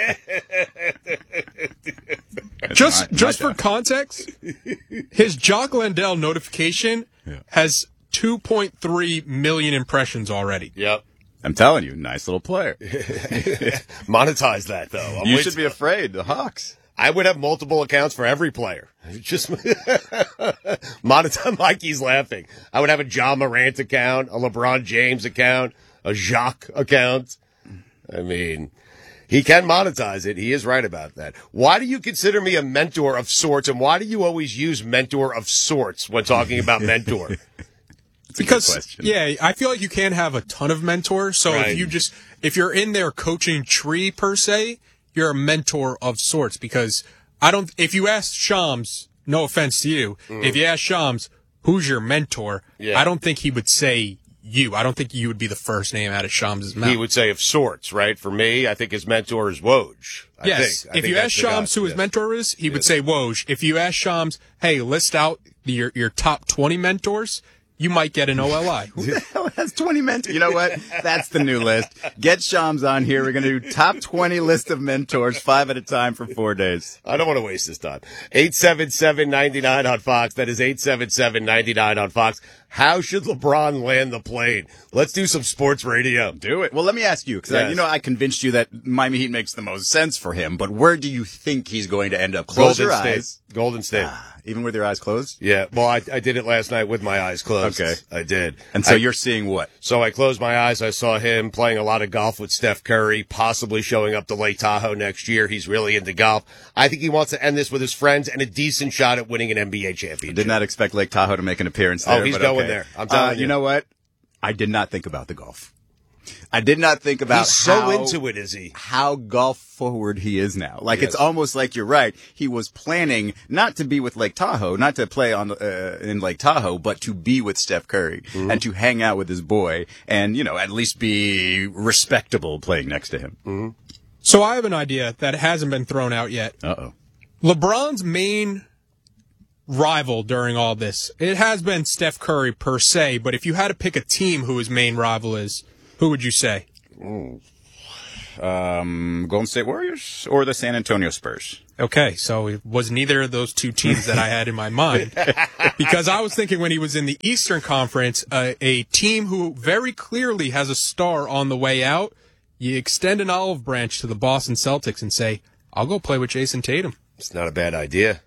X: Just
H: my-
X: just
H: my
X: for
H: job.
X: context, his Jock Landale notification has two point three million impressions already.
D: Yep.
H: I'm telling you, nice little player.
D: Monetize that, though. I'm
H: You
D: with
H: should be afraid. The Hawks.
D: I would have multiple accounts for every player. Just monetize. Mikey's laughing. I would have a John Morant account, a LeBron James account, a Jacques account. I mean, he can monetize it. He is right about that. Why do you consider me a mentor of sorts, and why do you always use mentor of sorts when talking about mentor?
X: Because yeah, I feel like you can't have a ton of mentors. So
D: Right.
X: if you just if you're in their coaching tree per se, you're a mentor of sorts. Because I don't. If you ask Shams, no offense to you, if you ask Shams who's your mentor,
D: Yeah.
X: I don't think he would say you. I don't think you would be the first name out of Shams' mouth.
D: He would say of sorts, right? For me, I think his mentor is Woj. I
X: Yes.
D: think. I
X: If
D: think
X: you
D: that's
X: ask
D: the guy.
X: Shams who his
D: Yes.
X: mentor is, he would
D: Yes.
X: say Woj. If you ask Shams, hey, list out your your top twenty mentors, you might get an O L I.
H: Who the hell has twenty mentors? You know what? That's the new list. Get Shams on here. We're going to do top twenty list of mentors, five at a time for four days.
D: I don't want to waste this time. eight seven seven, nine nine on Fox. That is eight seven seven, nine nine on Fox. How should LeBron land the plane? Let's do some sports radio.
H: Do it. Well, let me ask you, because
D: Yes.
H: you know I convinced you that Miami Heat makes the most sense for him, but where do you think he's going to end up? Close
D: Golden
H: your
D: State.
H: eyes.
D: Golden State.
H: Ah, even with your eyes closed?
D: Yeah. Well, I, I did it last night with my eyes closed.
H: Okay.
D: I did.
H: And so
D: I-
H: you're seeing what?
D: So I closed my eyes. I saw him playing a lot of golf with Steph Curry, possibly showing up to Lake Tahoe next year. He's really into golf. I think he wants to end this with his friends and a decent shot at winning an N B A championship.
H: Did not expect Lake Tahoe to make an appearance
D: Oh,
H: there.
D: he's
H: but
D: going
H: okay.
D: there. I'm telling
H: Uh,
D: you.
H: You know what? I did not think about the golf. I did not think about
D: He's so
H: how,
D: into it, is he?
H: how golf forward he is now. Like,
D: Yes.
H: it's almost like you're right. He was planning not to be with Lake Tahoe, not to play on uh, in Lake Tahoe, but to be with Steph Curry
D: Mm-hmm.
H: and to hang out with his boy and, you know, at least be respectable playing next to him.
D: Mm-hmm.
X: So I have an idea that hasn't been thrown out yet.
H: Uh-oh.
X: LeBron's main rival during all this, it has been Steph Curry per se, but if you had to pick a team who his main rival is, who would you say?
H: Ooh. Um, Golden State Warriors or the San Antonio Spurs?
X: Okay, so it was neither of those two teams that I had in my mind. Because I was thinking when he was in the Eastern Conference, uh, a team who very clearly has a star on the way out, you extend an olive branch to the Boston Celtics and say, I'll go play with Jason Tatum.
D: It's not a bad idea.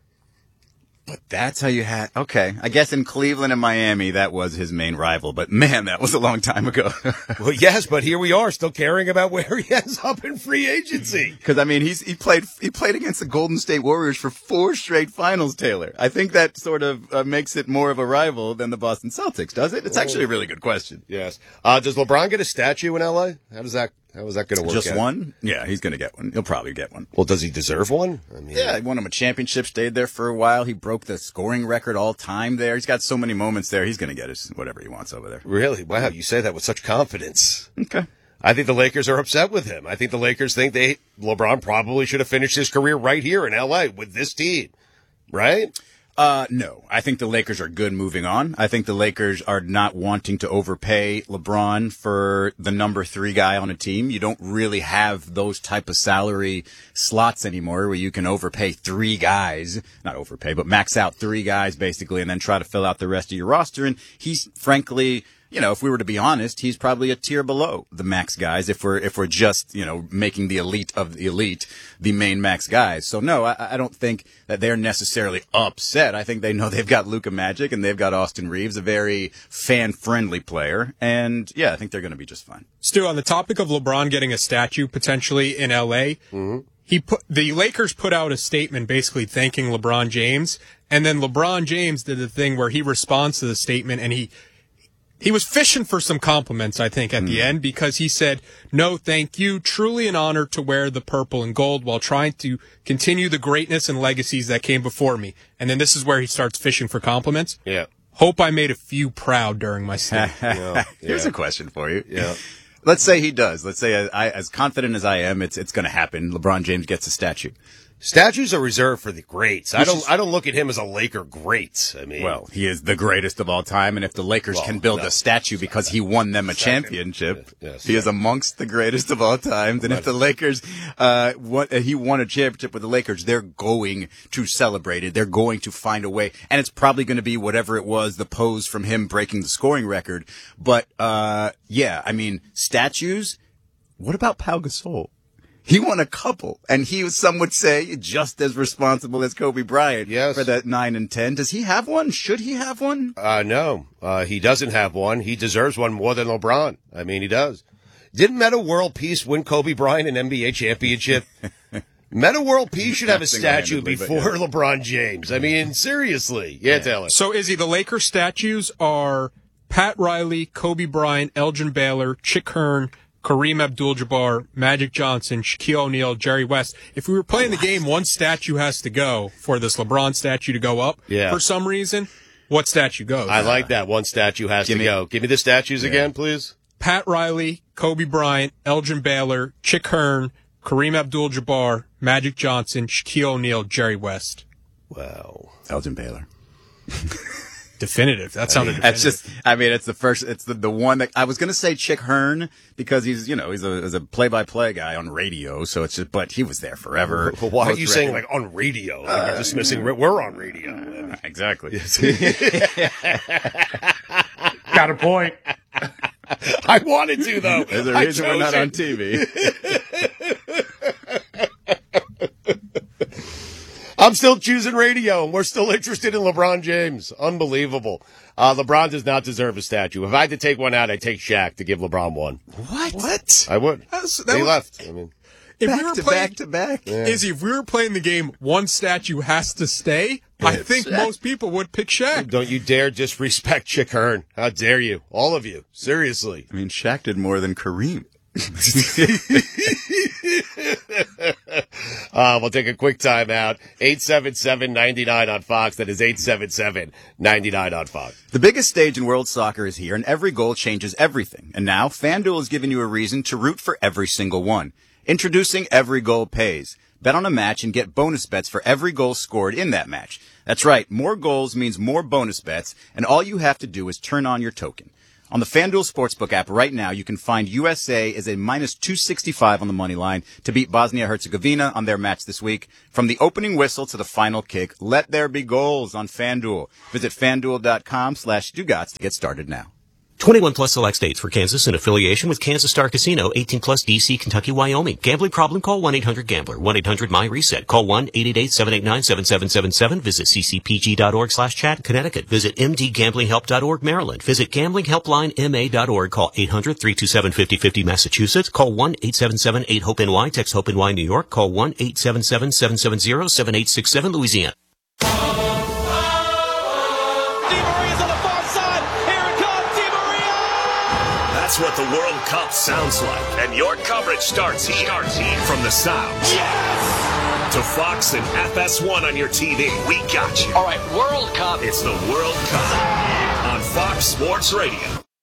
H: But that's how you had. Okay, I guess in Cleveland and Miami that was his main rival. But man, that was a long time ago.
D: Well, yes, but here we are, still caring about where he ends up in free agency.
H: Because I mean, he's he played he played against the Golden State Warriors for four straight finals. Taylor, I think that sort of uh, makes it more of a rival than the Boston Celtics, does it? It's actually a really good question.
D: Yes. Uh, does LeBron get a statue in L A? How does that? How is that going to work?
H: Just
D: out?
H: one? Yeah, he's going to get one. He'll probably get one.
D: Well, does he deserve one? I mean,
H: Yeah, he won him a championship, stayed there for a while. He broke the scoring record all time there. He's got so many moments there. He's going to get his, whatever he wants over there.
D: Really? Wow, you say that with such confidence.
H: Okay.
D: I think the Lakers are upset with him. I think the Lakers think they LeBron probably should have finished his career right here in L A with this team, right?
H: Uh, no. I think the Lakers are good moving on. I think the Lakers are not wanting to overpay LeBron for the number three guy on a team. You don't really have those type of salary slots anymore where you can overpay three guys, not overpay, but max out three guys basically and then try to fill out the rest of your roster. And he's frankly, you know, if we were to be honest, he's probably a tier below the max guys if we're, if we're just, you know, making the elite of the elite the main max guys. So no, I, I don't think that they're necessarily upset. I think they know they've got Luka Magic and they've got Austin Reeves, a very fan-friendly player. And yeah, I think they're going to be just fine.
X: Stu, on the topic of LeBron getting a statue potentially in L A,
D: mm-hmm.
X: he put the Lakers put out a statement basically thanking LeBron James, and then LeBron James did the thing where he responds to the statement and he He was fishing for some compliments, I think, at the end, because he said, no, thank you. Truly an honor to wear the purple and gold while trying to continue the greatness and legacies that came before me. And then this is where he starts fishing for compliments.
D: Yeah.
X: Hope I made a few proud during my stay.
H: yeah. Here's a question for you.
D: Yeah.
H: Let's say he does. Let's say, I, as confident as I am, it's it's going to happen. LeBron James gets a statue.
D: Statues are reserved for the greats. I
H: Which
D: don't.
H: is-
D: I don't look at him as a Laker great. I mean,
H: Well, he is the greatest of all time, and if the Lakers
D: Well,
H: can build
D: no.
H: a statue because he won them a
D: Second.
H: championship,
D: Yes.
H: he is amongst the greatest of all times. And if the Lakers, uh, won, uh, he won a championship with the Lakers, they're going to celebrate it. They're going to find a way, and it's probably going to be whatever it was, the pose from him breaking the scoring record. But uh, yeah, I mean, statues. What about Pau Gasol? He won a couple, and he was, some would say, just as responsible as Kobe Bryant
D: Yes.
H: for that nine and ten. Does he have one? Should he have one?
D: Uh, no, uh, he doesn't have one. He deserves one more than LeBron. I mean, he does. Didn't Meta World Peace win Kobe Bryant an N B A championship? Meta World Peace should have a statue
H: Single-handedly, but
D: before
H: yeah.
D: LeBron James. I mean, seriously. Yeah, Taylor.
X: So, Izzy, the Lakers statues are Pat Riley, Kobe Bryant, Elgin Baylor, Chick Hearn, Kareem Abdul-Jabbar, Magic Johnson, Shaquille O'Neal, Jerry West. If we were playing the game, one statue has to go for this LeBron statue to go up.
D: Yeah.
X: For some reason, what statue goes?
D: I like that. One statue has
H: Give
D: to
H: me-
D: go. Give me the statues
H: Yeah.
D: again, please.
X: Pat Riley, Kobe Bryant, Elgin Baylor, Chick Hearn, Kareem Abdul-Jabbar, Magic Johnson, Shaquille O'Neal, Jerry West.
D: Wow.
H: Elgin Baylor.
X: Definitive. That sounded
H: That's
X: definitive.
H: just, I mean, it's the first, it's the, the one that, I was going to say Chick Hearn because he's, you know, he's a, he's a play-by-play guy on radio, so it's just, but he was there forever.
D: Well, why are
H: Most
D: you saying
H: record-
D: like on radio? Like you're dismissing we're on radio.
H: Exactly.
B: Got a point.
D: I wanted to though.
H: There's a
D: I
H: reason we're
D: chose
H: not
D: it.
H: on T V.
D: I'm still choosing radio, and we're still interested in LeBron James. Unbelievable. Uh, LeBron does not deserve a statue. If I had to take one out, I'd take Shaq to give LeBron one.
H: What? What?
D: I would.
X: That's- that
D: He
X: was-
D: left. I mean,
X: If
H: back
X: we were
H: to
X: playing,
H: back to back.
X: Yeah. Izzy, if we were playing the game, one statue has to stay. I think Shaq. Most people would pick Shaq.
D: Don't you dare disrespect Chick Hearn. How dare you? All of you. Seriously.
H: I mean, Shaq did more than Kareem.
D: uh, we'll take a quick time out. eight seven seven, nine nine on Fox. That is eight seven seven, nine nine on Fox.
H: The biggest stage in world soccer is here, and every goal changes everything. And now, FanDuel has given you a reason to root for every single one. Introducing Every Goal Pays. Bet on a match and get bonus bets for every goal scored in that match. That's right, more goals means more bonus bets, and all you have to do is turn on your token. On the FanDuel Sportsbook app right now, you can find U S A as a minus two sixty-five on the money line to beat Bosnia-Herzegovina on their match this week. From the opening whistle to the final kick, let there be goals on FanDuel. Visit FanDuel.com slash Dugats to get started now.
E: twenty-one plus select states. For Kansas in affiliation with Kansas Star Casino. eighteen plus D C, Kentucky, Wyoming. Gambling problem? Call one eight hundred gambler. one eight hundred my reset. Call one eight eight eight, seven eight nine, seven seven seven seven. Visit ccpg.org slash chat. Connecticut. Visit m d gambling help dot org. Maryland. Visit gambling helpline m a dot org. Call eight hundred, three two seven, five oh five oh. Massachusetts. Call one eight seven seven, eight hope N Y. Text HOPE-N Y New York. Call one eight seven seven, seven seven zero, seven eight six seven. Louisiana.
C: That's what the World Cup sounds like. And your coverage starts here. Starts here. From the sounds. Yes! To Fox and F S one on your T V. We got you.
A: All right, World Cup.
C: It's the World Cup on Fox Sports Radio.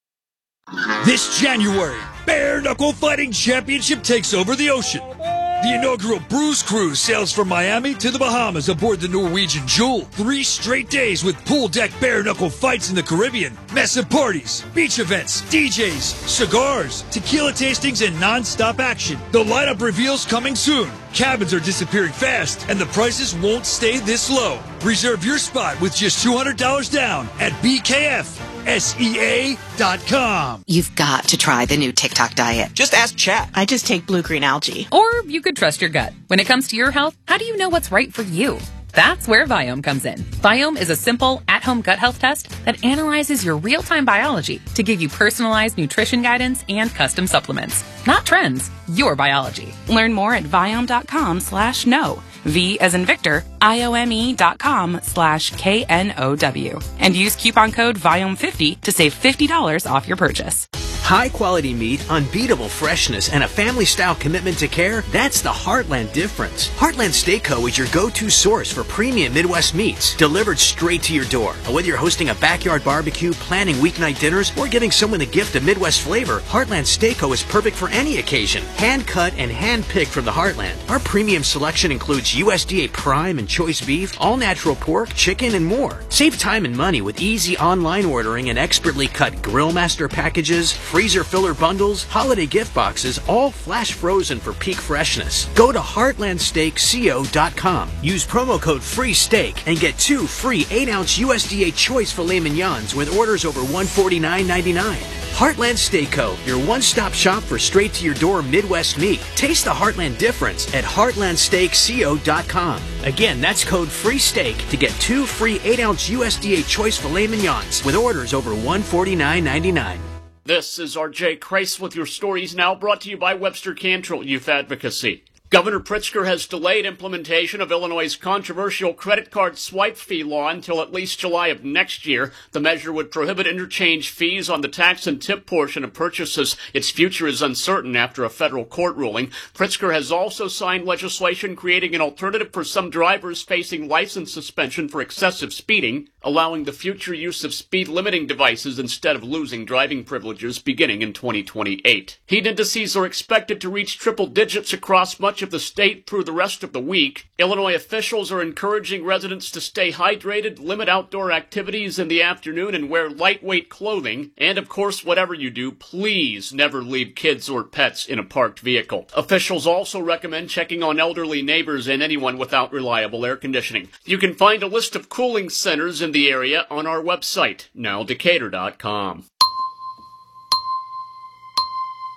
F: This January, Bare Knuckle Fighting Championship takes over the ocean. The inaugural Bruise Cruise sails from Miami to the Bahamas aboard the Norwegian Jewel. Three straight days with pool deck bare knuckle fights in the Caribbean, massive parties, beach events, D Js, cigars, tequila tastings, and non-stop action. The lineup reveals coming soon. Cabins are disappearing fast, and the prices won't stay this low. Reserve your spot with just two hundred dollars down at B K F S E A dot com.
G: You've got to try the new TikTok diet.
X: Just ask Chat.
G: I just take blue-green algae.
J: Or you could trust your gut. When it comes to your health, how do you know what's right for you? That's where Viome comes in. Viome is a simple, at-home gut health test that analyzes your real-time biology to give you personalized nutrition guidance and custom supplements. Not trends, your biology.
G: Learn more at Viome.com slash no. V as in Victor, I-O-M-E dot com slash K N O W. And use coupon code Viome fifty to save fifty dollars off your purchase.
Y: High quality meat, unbeatable freshness, and a family style commitment to care, that's the Heartland difference. Heartland Steak Co. is your go-to source for premium Midwest meats, delivered straight to your door. Whether you're hosting a backyard barbecue, planning weeknight dinners, or giving someone the gift of Midwest flavor, Heartland Steak Co. is perfect for any occasion. Hand cut and hand picked from the Heartland. Our premium selection includes U S D A prime and choice beef, all natural pork, chicken, and more. Save time and money with easy online ordering and expertly cut Grill Master packages, freezer filler bundles, holiday gift boxes, all flash frozen for peak freshness. Go to heartland steak co dot com. Use promo code FREESTEAK and get two free eight ounce U S D A choice filet mignons with orders over one forty-nine ninety-nine. Heartland Steak Co., your one-stop shop for straight-to-your-door Midwest meat. Taste the Heartland difference at heartland steak co dot com. Again, that's code FREESTEAK to get two free eight ounce U S D A choice filet mignons with orders over one forty-nine ninety-nine.
Z: This is R J Kreis with your stories now, brought to you by Webster Cantrell Youth Advocacy. Governor Pritzker has delayed implementation of Illinois' controversial credit card swipe fee law until at least July of next year. The measure would prohibit interchange fees on the tax and tip portion of purchases. Its future is uncertain after a federal court ruling. Pritzker has also signed legislation creating an alternative for some drivers facing license suspension for excessive speeding, allowing the future use of speed limiting devices instead of losing driving privileges beginning in twenty twenty-eight. Heat indices are expected to reach triple digits across much of the state through the rest of the week. Illinois officials are encouraging residents to stay hydrated, limit outdoor activities in the afternoon, and wear lightweight clothing. And of course, whatever you do, please never leave kids or pets in a parked vehicle. Officials also recommend checking on elderly neighbors and anyone without reliable air conditioning. You can find a list of cooling centers in the area on our website, now decatur dot com.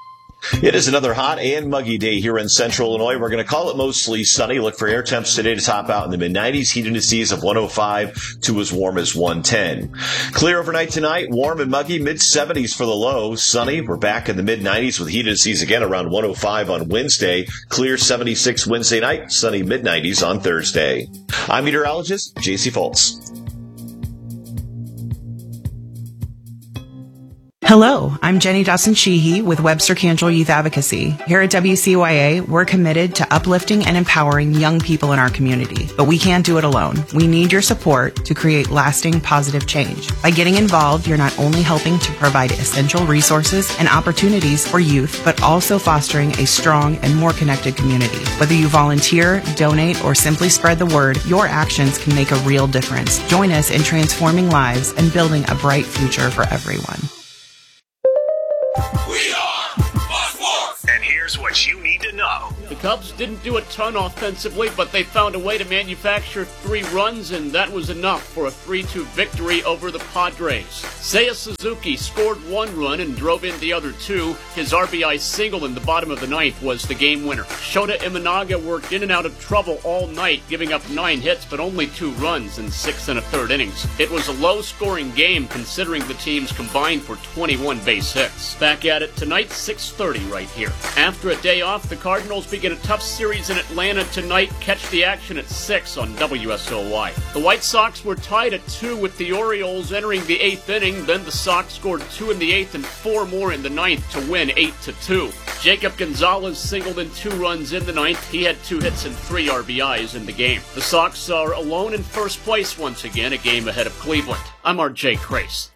I: It is another hot and muggy day here in central Illinois. We're going to call it mostly sunny. Look for air temps today to top out in the mid nineties. Heat indices of one oh five to as warm as one ten. Clear overnight tonight. Warm and muggy. mid seventies for the low. Sunny. We're back in the mid nineties with heat indices again around one oh five on Wednesday. Clear seventy-six Wednesday night. Sunny mid nineties on Thursday. I'm meteorologist J C Foltz.
K: Hello, I'm Jenny Dawson-Sheehy with Webster Cantrell Youth Advocacy. Here at W C Y A, we're committed to uplifting and empowering young people in our community, but we can't do it alone. We need your support to create lasting positive change. By getting involved, you're not only helping to provide essential resources and opportunities for youth, but also fostering a strong and more connected community. Whether you volunteer, donate, or simply spread the word, your actions can make a real difference. Join us in transforming lives and building a bright future for everyone.
C: We are Fox Sports. And here's what you need to know.
Z: The Cubs didn't do a ton offensively, but they found a way to manufacture three runs, and that was enough for a three two victory over the Padres. Seiya Suzuki scored one run and drove in the other two. His R B I single in the bottom of the ninth was the game winner. Shota Imanaga worked in and out of trouble all night, giving up nine hits but only two runs in six and a third innings. It was a low-scoring game considering the teams combined for twenty-one base hits. Back at it tonight, six thirty right here. After a day off, the Cardinals begin a tough series in Atlanta tonight. Catch the action at six on W S O Y. The White Sox were tied at two with the Orioles entering the eighth inning. Then the Sox scored two in the eighth and four more in the ninth to win eight to two. Jacob Gonzalez singled in two runs in the ninth. He had two hits and three R B Is in the game. The Sox are alone in first place once again, a game ahead of Cleveland. I'm R J Crace.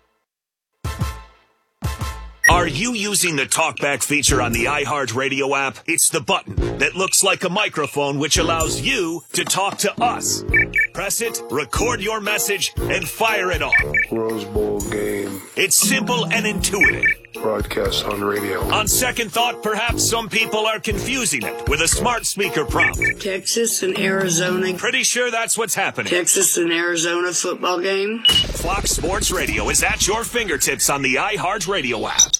C: Are you using the TalkBack feature on the iHeartRadio app? It's the button that looks like a microphone which allows you to talk to us. Press it, record your message, and fire it off.
L: Rose Bowl game.
C: It's simple and intuitive.
L: Broadcast on radio.
C: On second thought, perhaps some people are confusing it with a smart speaker prompt.
M: Texas and Arizona.
C: Pretty sure that's what's happening.
M: Texas and Arizona football game.
C: Fox Sports Radio is at your fingertips on the iHeartRadio app.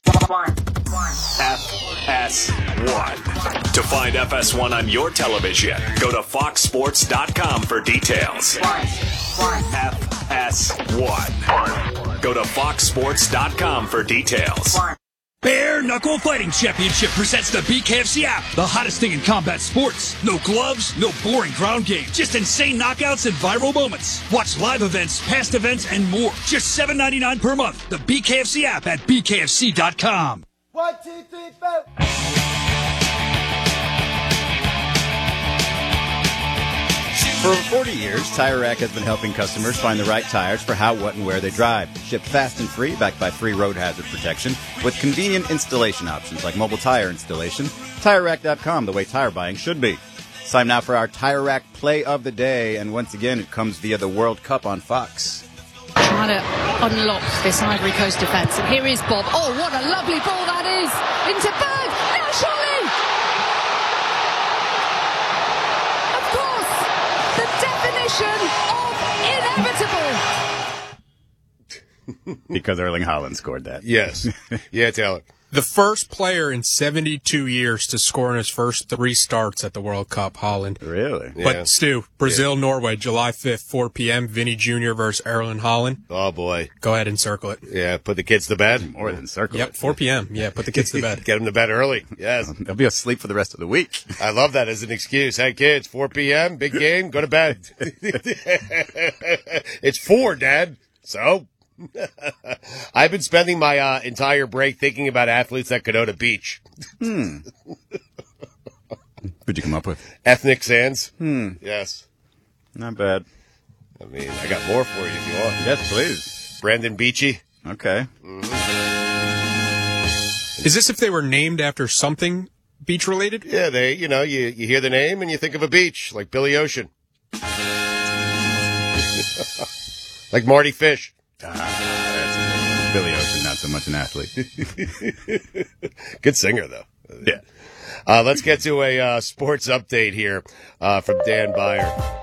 C: F S one. To find F S one on your television, go to fox sports dot com for details. F S one. Go to fox sports dot com for details.
F: Bare Knuckle Fighting Championship presents the B K F C app, the hottest thing in combat sports. No gloves, no boring ground game, just insane knockouts and viral moments. Watch live events, past events, and more. Just seven ninety-nine per month. The B K F C app at b k f c dot com.
N: One, two, three, four.
H: For forty years, Tire Rack has been helping customers find the right tires for how, what, and where they drive. Shipped fast and free, backed by free road hazard protection, with convenient installation options like mobile tire installation. Tire Rack dot com, the way tire buying should be. It's time now for our Tire Rack Play of the Day, and once again, it comes via the World Cup on Fox.
O: Trying to unlock this Ivory Coast defence, and here is Bob. Oh, what a lovely ball that is! Into Berg! Now surely! Of course! The definition of inevitable!
H: Because Erling Haaland scored that.
D: Yes. Yeah, Taylor.
X: The first player in seventy-two years to score in his first three starts at the World Cup, Haaland.
H: Really?
X: But,
D: Yeah.
X: Stu, Brazil,
D: Yeah.
X: Norway, July fifth, four p.m., Vinny Junior versus Erling Haaland.
D: Oh, boy.
X: Go ahead and circle it.
D: Yeah, put the kids to bed.
H: More than circle
X: Yep,
H: it.
X: four p.m. Yeah, put the kids to bed.
D: Get them to bed early. Yes.
H: They'll be asleep for the rest of the week.
D: I love that as an excuse. Hey, kids, four p.m., big game, go to bed. It's four, Dad. So? I've been spending my uh, entire break thinking about athletes at Kedota Beach.
H: Hmm. What'd you come up with?
D: Ethnic Sands.
H: Hmm.
D: Yes.
H: Not bad.
D: I mean, I got more for you if you want.
H: Yes, please.
D: Brandon Beachy.
H: Okay.
X: Mm-hmm. Is this if they were named after something beach-related?
D: Yeah, they, you know, you, you hear the name and you think of a beach, like Billy Ocean. Like Marty Fish.
H: Ah, that's Billy Ocean, not so much an athlete.
D: Good singer, though.
H: Yeah.
D: Uh, let's get to a uh, sports update here uh, from Dan Byer.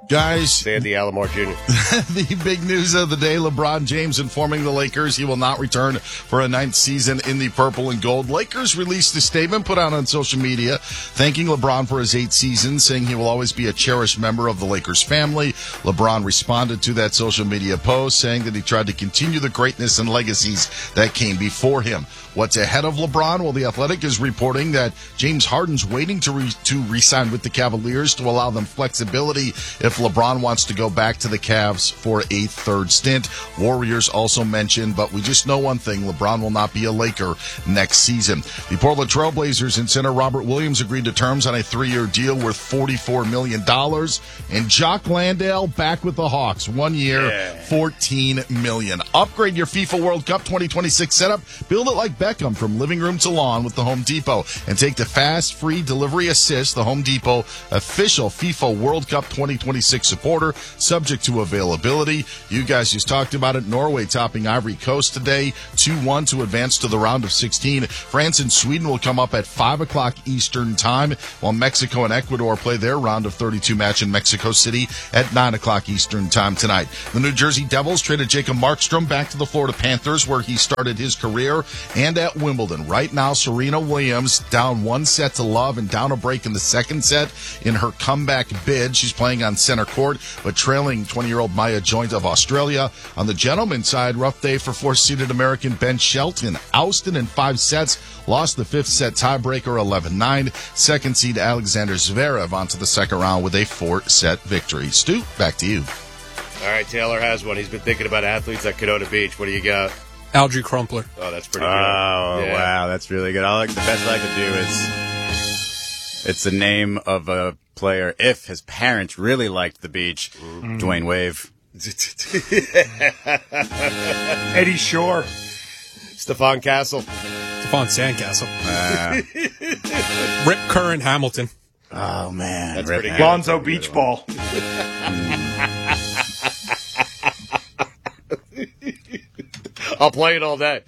W: Guys,
D: Sandy Alomar Junior
W: The big news of the day, LeBron James informing the Lakers he will not return for a ninth season in the purple and gold. Lakers released a statement put out on social media thanking LeBron for his eight seasons, saying he will always be a cherished member of the Lakers family. LeBron responded to that social media post, saying that he tried to continue the greatness and legacies that came before him. What's ahead of LeBron? Well, The Athletic is reporting that James Harden's waiting to re- to re-sign with the Cavaliers to allow them flexibility if LeBron wants to go back to the Cavs for a third stint. Warriors also mentioned, but we just know one thing, LeBron will not be a Laker next season. The Portland Trailblazers and center Robert Williams agreed to terms on a three-year deal worth forty-four million dollars. And Jock Landale back with the Hawks. One year, yeah. fourteen million dollars. Upgrade your FIFA World Cup twenty twenty-six setup. Build it like Beckham from living room to lawn with the Home Depot. And take the fast, free delivery assist, the Home Depot official FIFA World Cup twenty twenty-six supporter, subject to availability. You guys just talked about it. Norway topping Ivory Coast today, two one to advance to the round of sixteen. France and Sweden will come up at five o'clock Eastern time, while Mexico and Ecuador play their round of thirty-two match in Mexico City at nine o'clock Eastern time tonight. The New Jersey Devils traded Jacob Markstrom back to the Florida Panthers, where he started his career, and at Wimbledon. Right now, Serena Williams down one set to love and down a break in the second set in her comeback bid. She's playing on center court, but trailing twenty-year-old Maya Joint of Australia. On the gentlemen's side, rough day for fourth-seeded American Ben Shelton. Ousted in five sets, lost the fifth set tiebreaker eleven nine. Second seed Alexander Zverev onto the second round with a four-set victory. Stu, back to you.
D: All right, Taylor has one. He's been thinking about athletes at Kedona Beach. What do you got?
X: Algie Crumpler.
D: Oh, that's pretty good.
H: Oh,
D: yeah.
H: Wow, that's really good. I like, the best I could do is it's the name of a player if his parents really liked the beach. Mm. Dwayne Wave.
B: Eddie Shore.
D: Stephon Castle.
X: Stephon Sandcastle.
H: Uh,
X: Rip Curran Hamilton.
H: Oh, man.
D: That's
H: Rip
D: pretty good.
B: Lonzo Beach Ball.
D: I'll play it all day.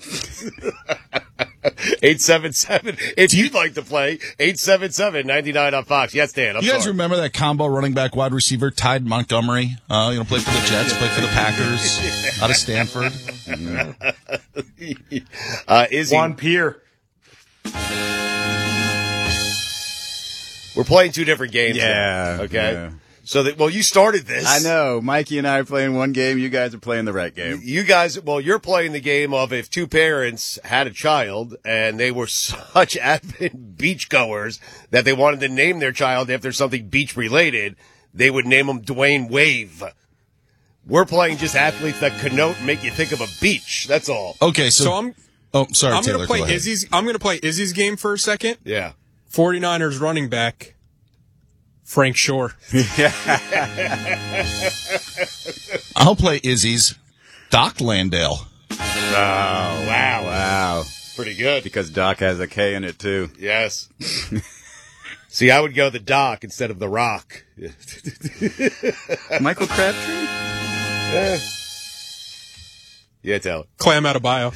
D: eight seven seven. If you'd like to play, eight seven seven, nine nine on Fox. Yes, Dan. I'm
W: you guys
D: sorry.
W: remember that combo running back wide receiver, Tide Montgomery? Uh, you know, played for the Jets, played for the Packers, out of Stanford.
D: uh, Izzy.
B: Juan Pierre.
D: We're playing two different games.
H: Yeah.
D: Now, okay.
H: Yeah.
D: So that, well, you started this.
H: I know. Mikey and I are playing one game. You guys are playing the right game.
D: You guys, well, you're playing the game of if two parents had a child and they were such avid beachgoers that they wanted to name their child after something beach related, they would name them Dwayne Wave. We're playing just athletes that connote and make you think of a beach. That's all.
W: Okay, so,
X: So I'm
W: oh, sorry,
X: I'm
W: Taylor.
X: gonna play
W: go ahead.
X: Izzy's I'm gonna play Izzy's game for a second.
D: Yeah.
X: forty-niners running back Frank Shore.
W: I'll play Izzy's Doc Landale.
H: Oh, wow. Wow.
D: Pretty good.
H: Because Doc has a K in it, too.
D: Yes. See, I would go the Doc instead of the Rock.
H: Michael Crabtree?
D: Yeah, yeah tell it.
X: Clam Adebayo.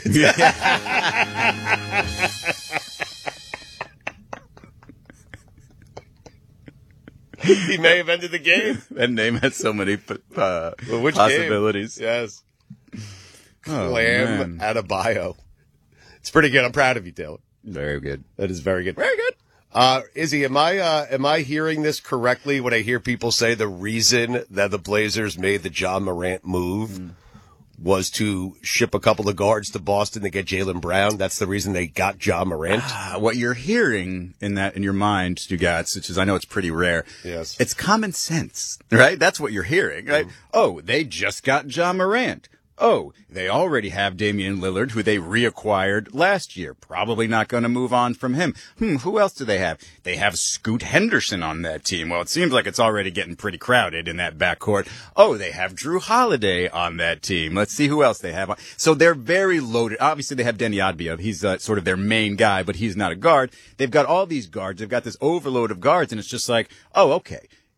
D: He may have ended the game.
H: That name has so many uh,
D: well, which
H: possibilities.
D: Game? Yes.
H: Oh,
D: Clam Adebayo. It's pretty good. I'm proud of you, Taylor.
H: Very good.
D: That is very good. Very good. Uh, Izzy, am I uh, am I hearing this correctly when I hear people say the reason that the Blazers made the John Morant move mm. was to ship a couple of guards to Boston to get Jaylen Brown? That's the reason they got John Morant?
H: Uh, what you're hearing in that in your mind, Stugats, which is I know it's pretty rare.
D: Yes.
H: It's common sense, right? That's what you're hearing, right? Mm. Oh, they just got John Morant. Oh, they already have Damian Lillard, who they reacquired last year. Probably not going to move on from him. Hmm, who else do they have? They have Scoot Henderson on that team. Well, it seems like it's already getting pretty crowded in that backcourt. Oh, they have Drew Holiday on that team. Let's see who else they have on. So they're very loaded. Obviously, they have Denny Adbia. He's uh, sort of their main guy, but he's not a guard. They've got all these guards. They've got this overload of guards, and it's just like, oh, okay.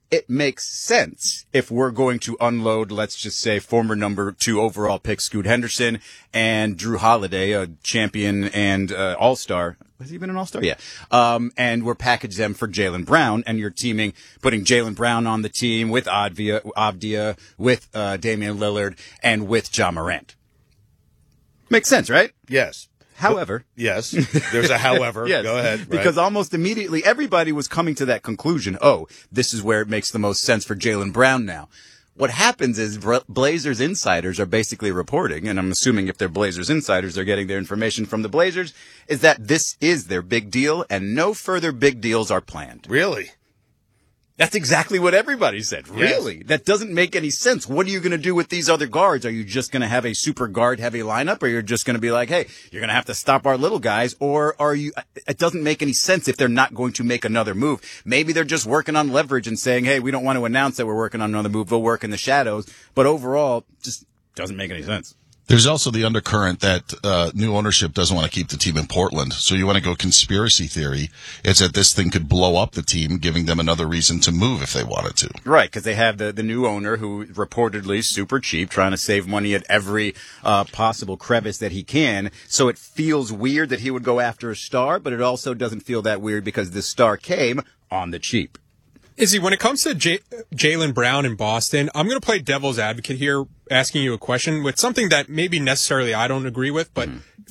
H: it makes sense if we're going to unload, let's just say, former number two overall pick Scoot Henderson and Drew Holiday, a champion and uh, all-star. Has he been an all-star? Yeah. Um, and we're packaging them for Jaylen Brown, and you're teaming, putting Jaylen Brown on the team with Avdia, Avdia with uh, Damian Lillard, and with Ja Morant. Makes sense, right?
D: Yes.
H: However.
D: But, yes. There's a however.
H: Yes,
D: go ahead. Right.
H: Because almost immediately everybody was coming to that conclusion. Oh, this is where it makes the most sense for Jaylen Brown now. What happens is Blazers insiders are basically reporting, and I'm assuming if they're Blazers insiders, they're getting their information from the Blazers, is that this is their big deal and no further big deals are planned.
D: Really?
H: That's exactly what everybody said. Really?
D: Yes.
H: That doesn't make any sense. What are you going to do with these other guards? Are you just going to have a super guard heavy lineup, or you're just going to be like, hey, you're going to have to stop our little guys? Or are you, it doesn't make any sense if they're not going to make another move. Maybe they're just working on leverage and saying, hey, we don't want to announce that we're working on another move. We'll work in the shadows. But overall, just doesn't make any sense.
W: There's also the undercurrent that uh, new ownership doesn't want to keep the team in Portland. So you want to go conspiracy theory. It's that this thing could blow up the team, giving them another reason to move if they wanted to.
H: Right, because they have the, the new owner who reportedly super cheap, trying to save money at every uh, possible crevice that he can. So it feels weird that he would go after a star, but it also doesn't feel that weird because this star came on the cheap.
X: Izzy, when it comes to J- Jaylen Brown in Boston, I'm going to play devil's advocate here, asking you a question with something that maybe necessarily I don't agree with, but mm.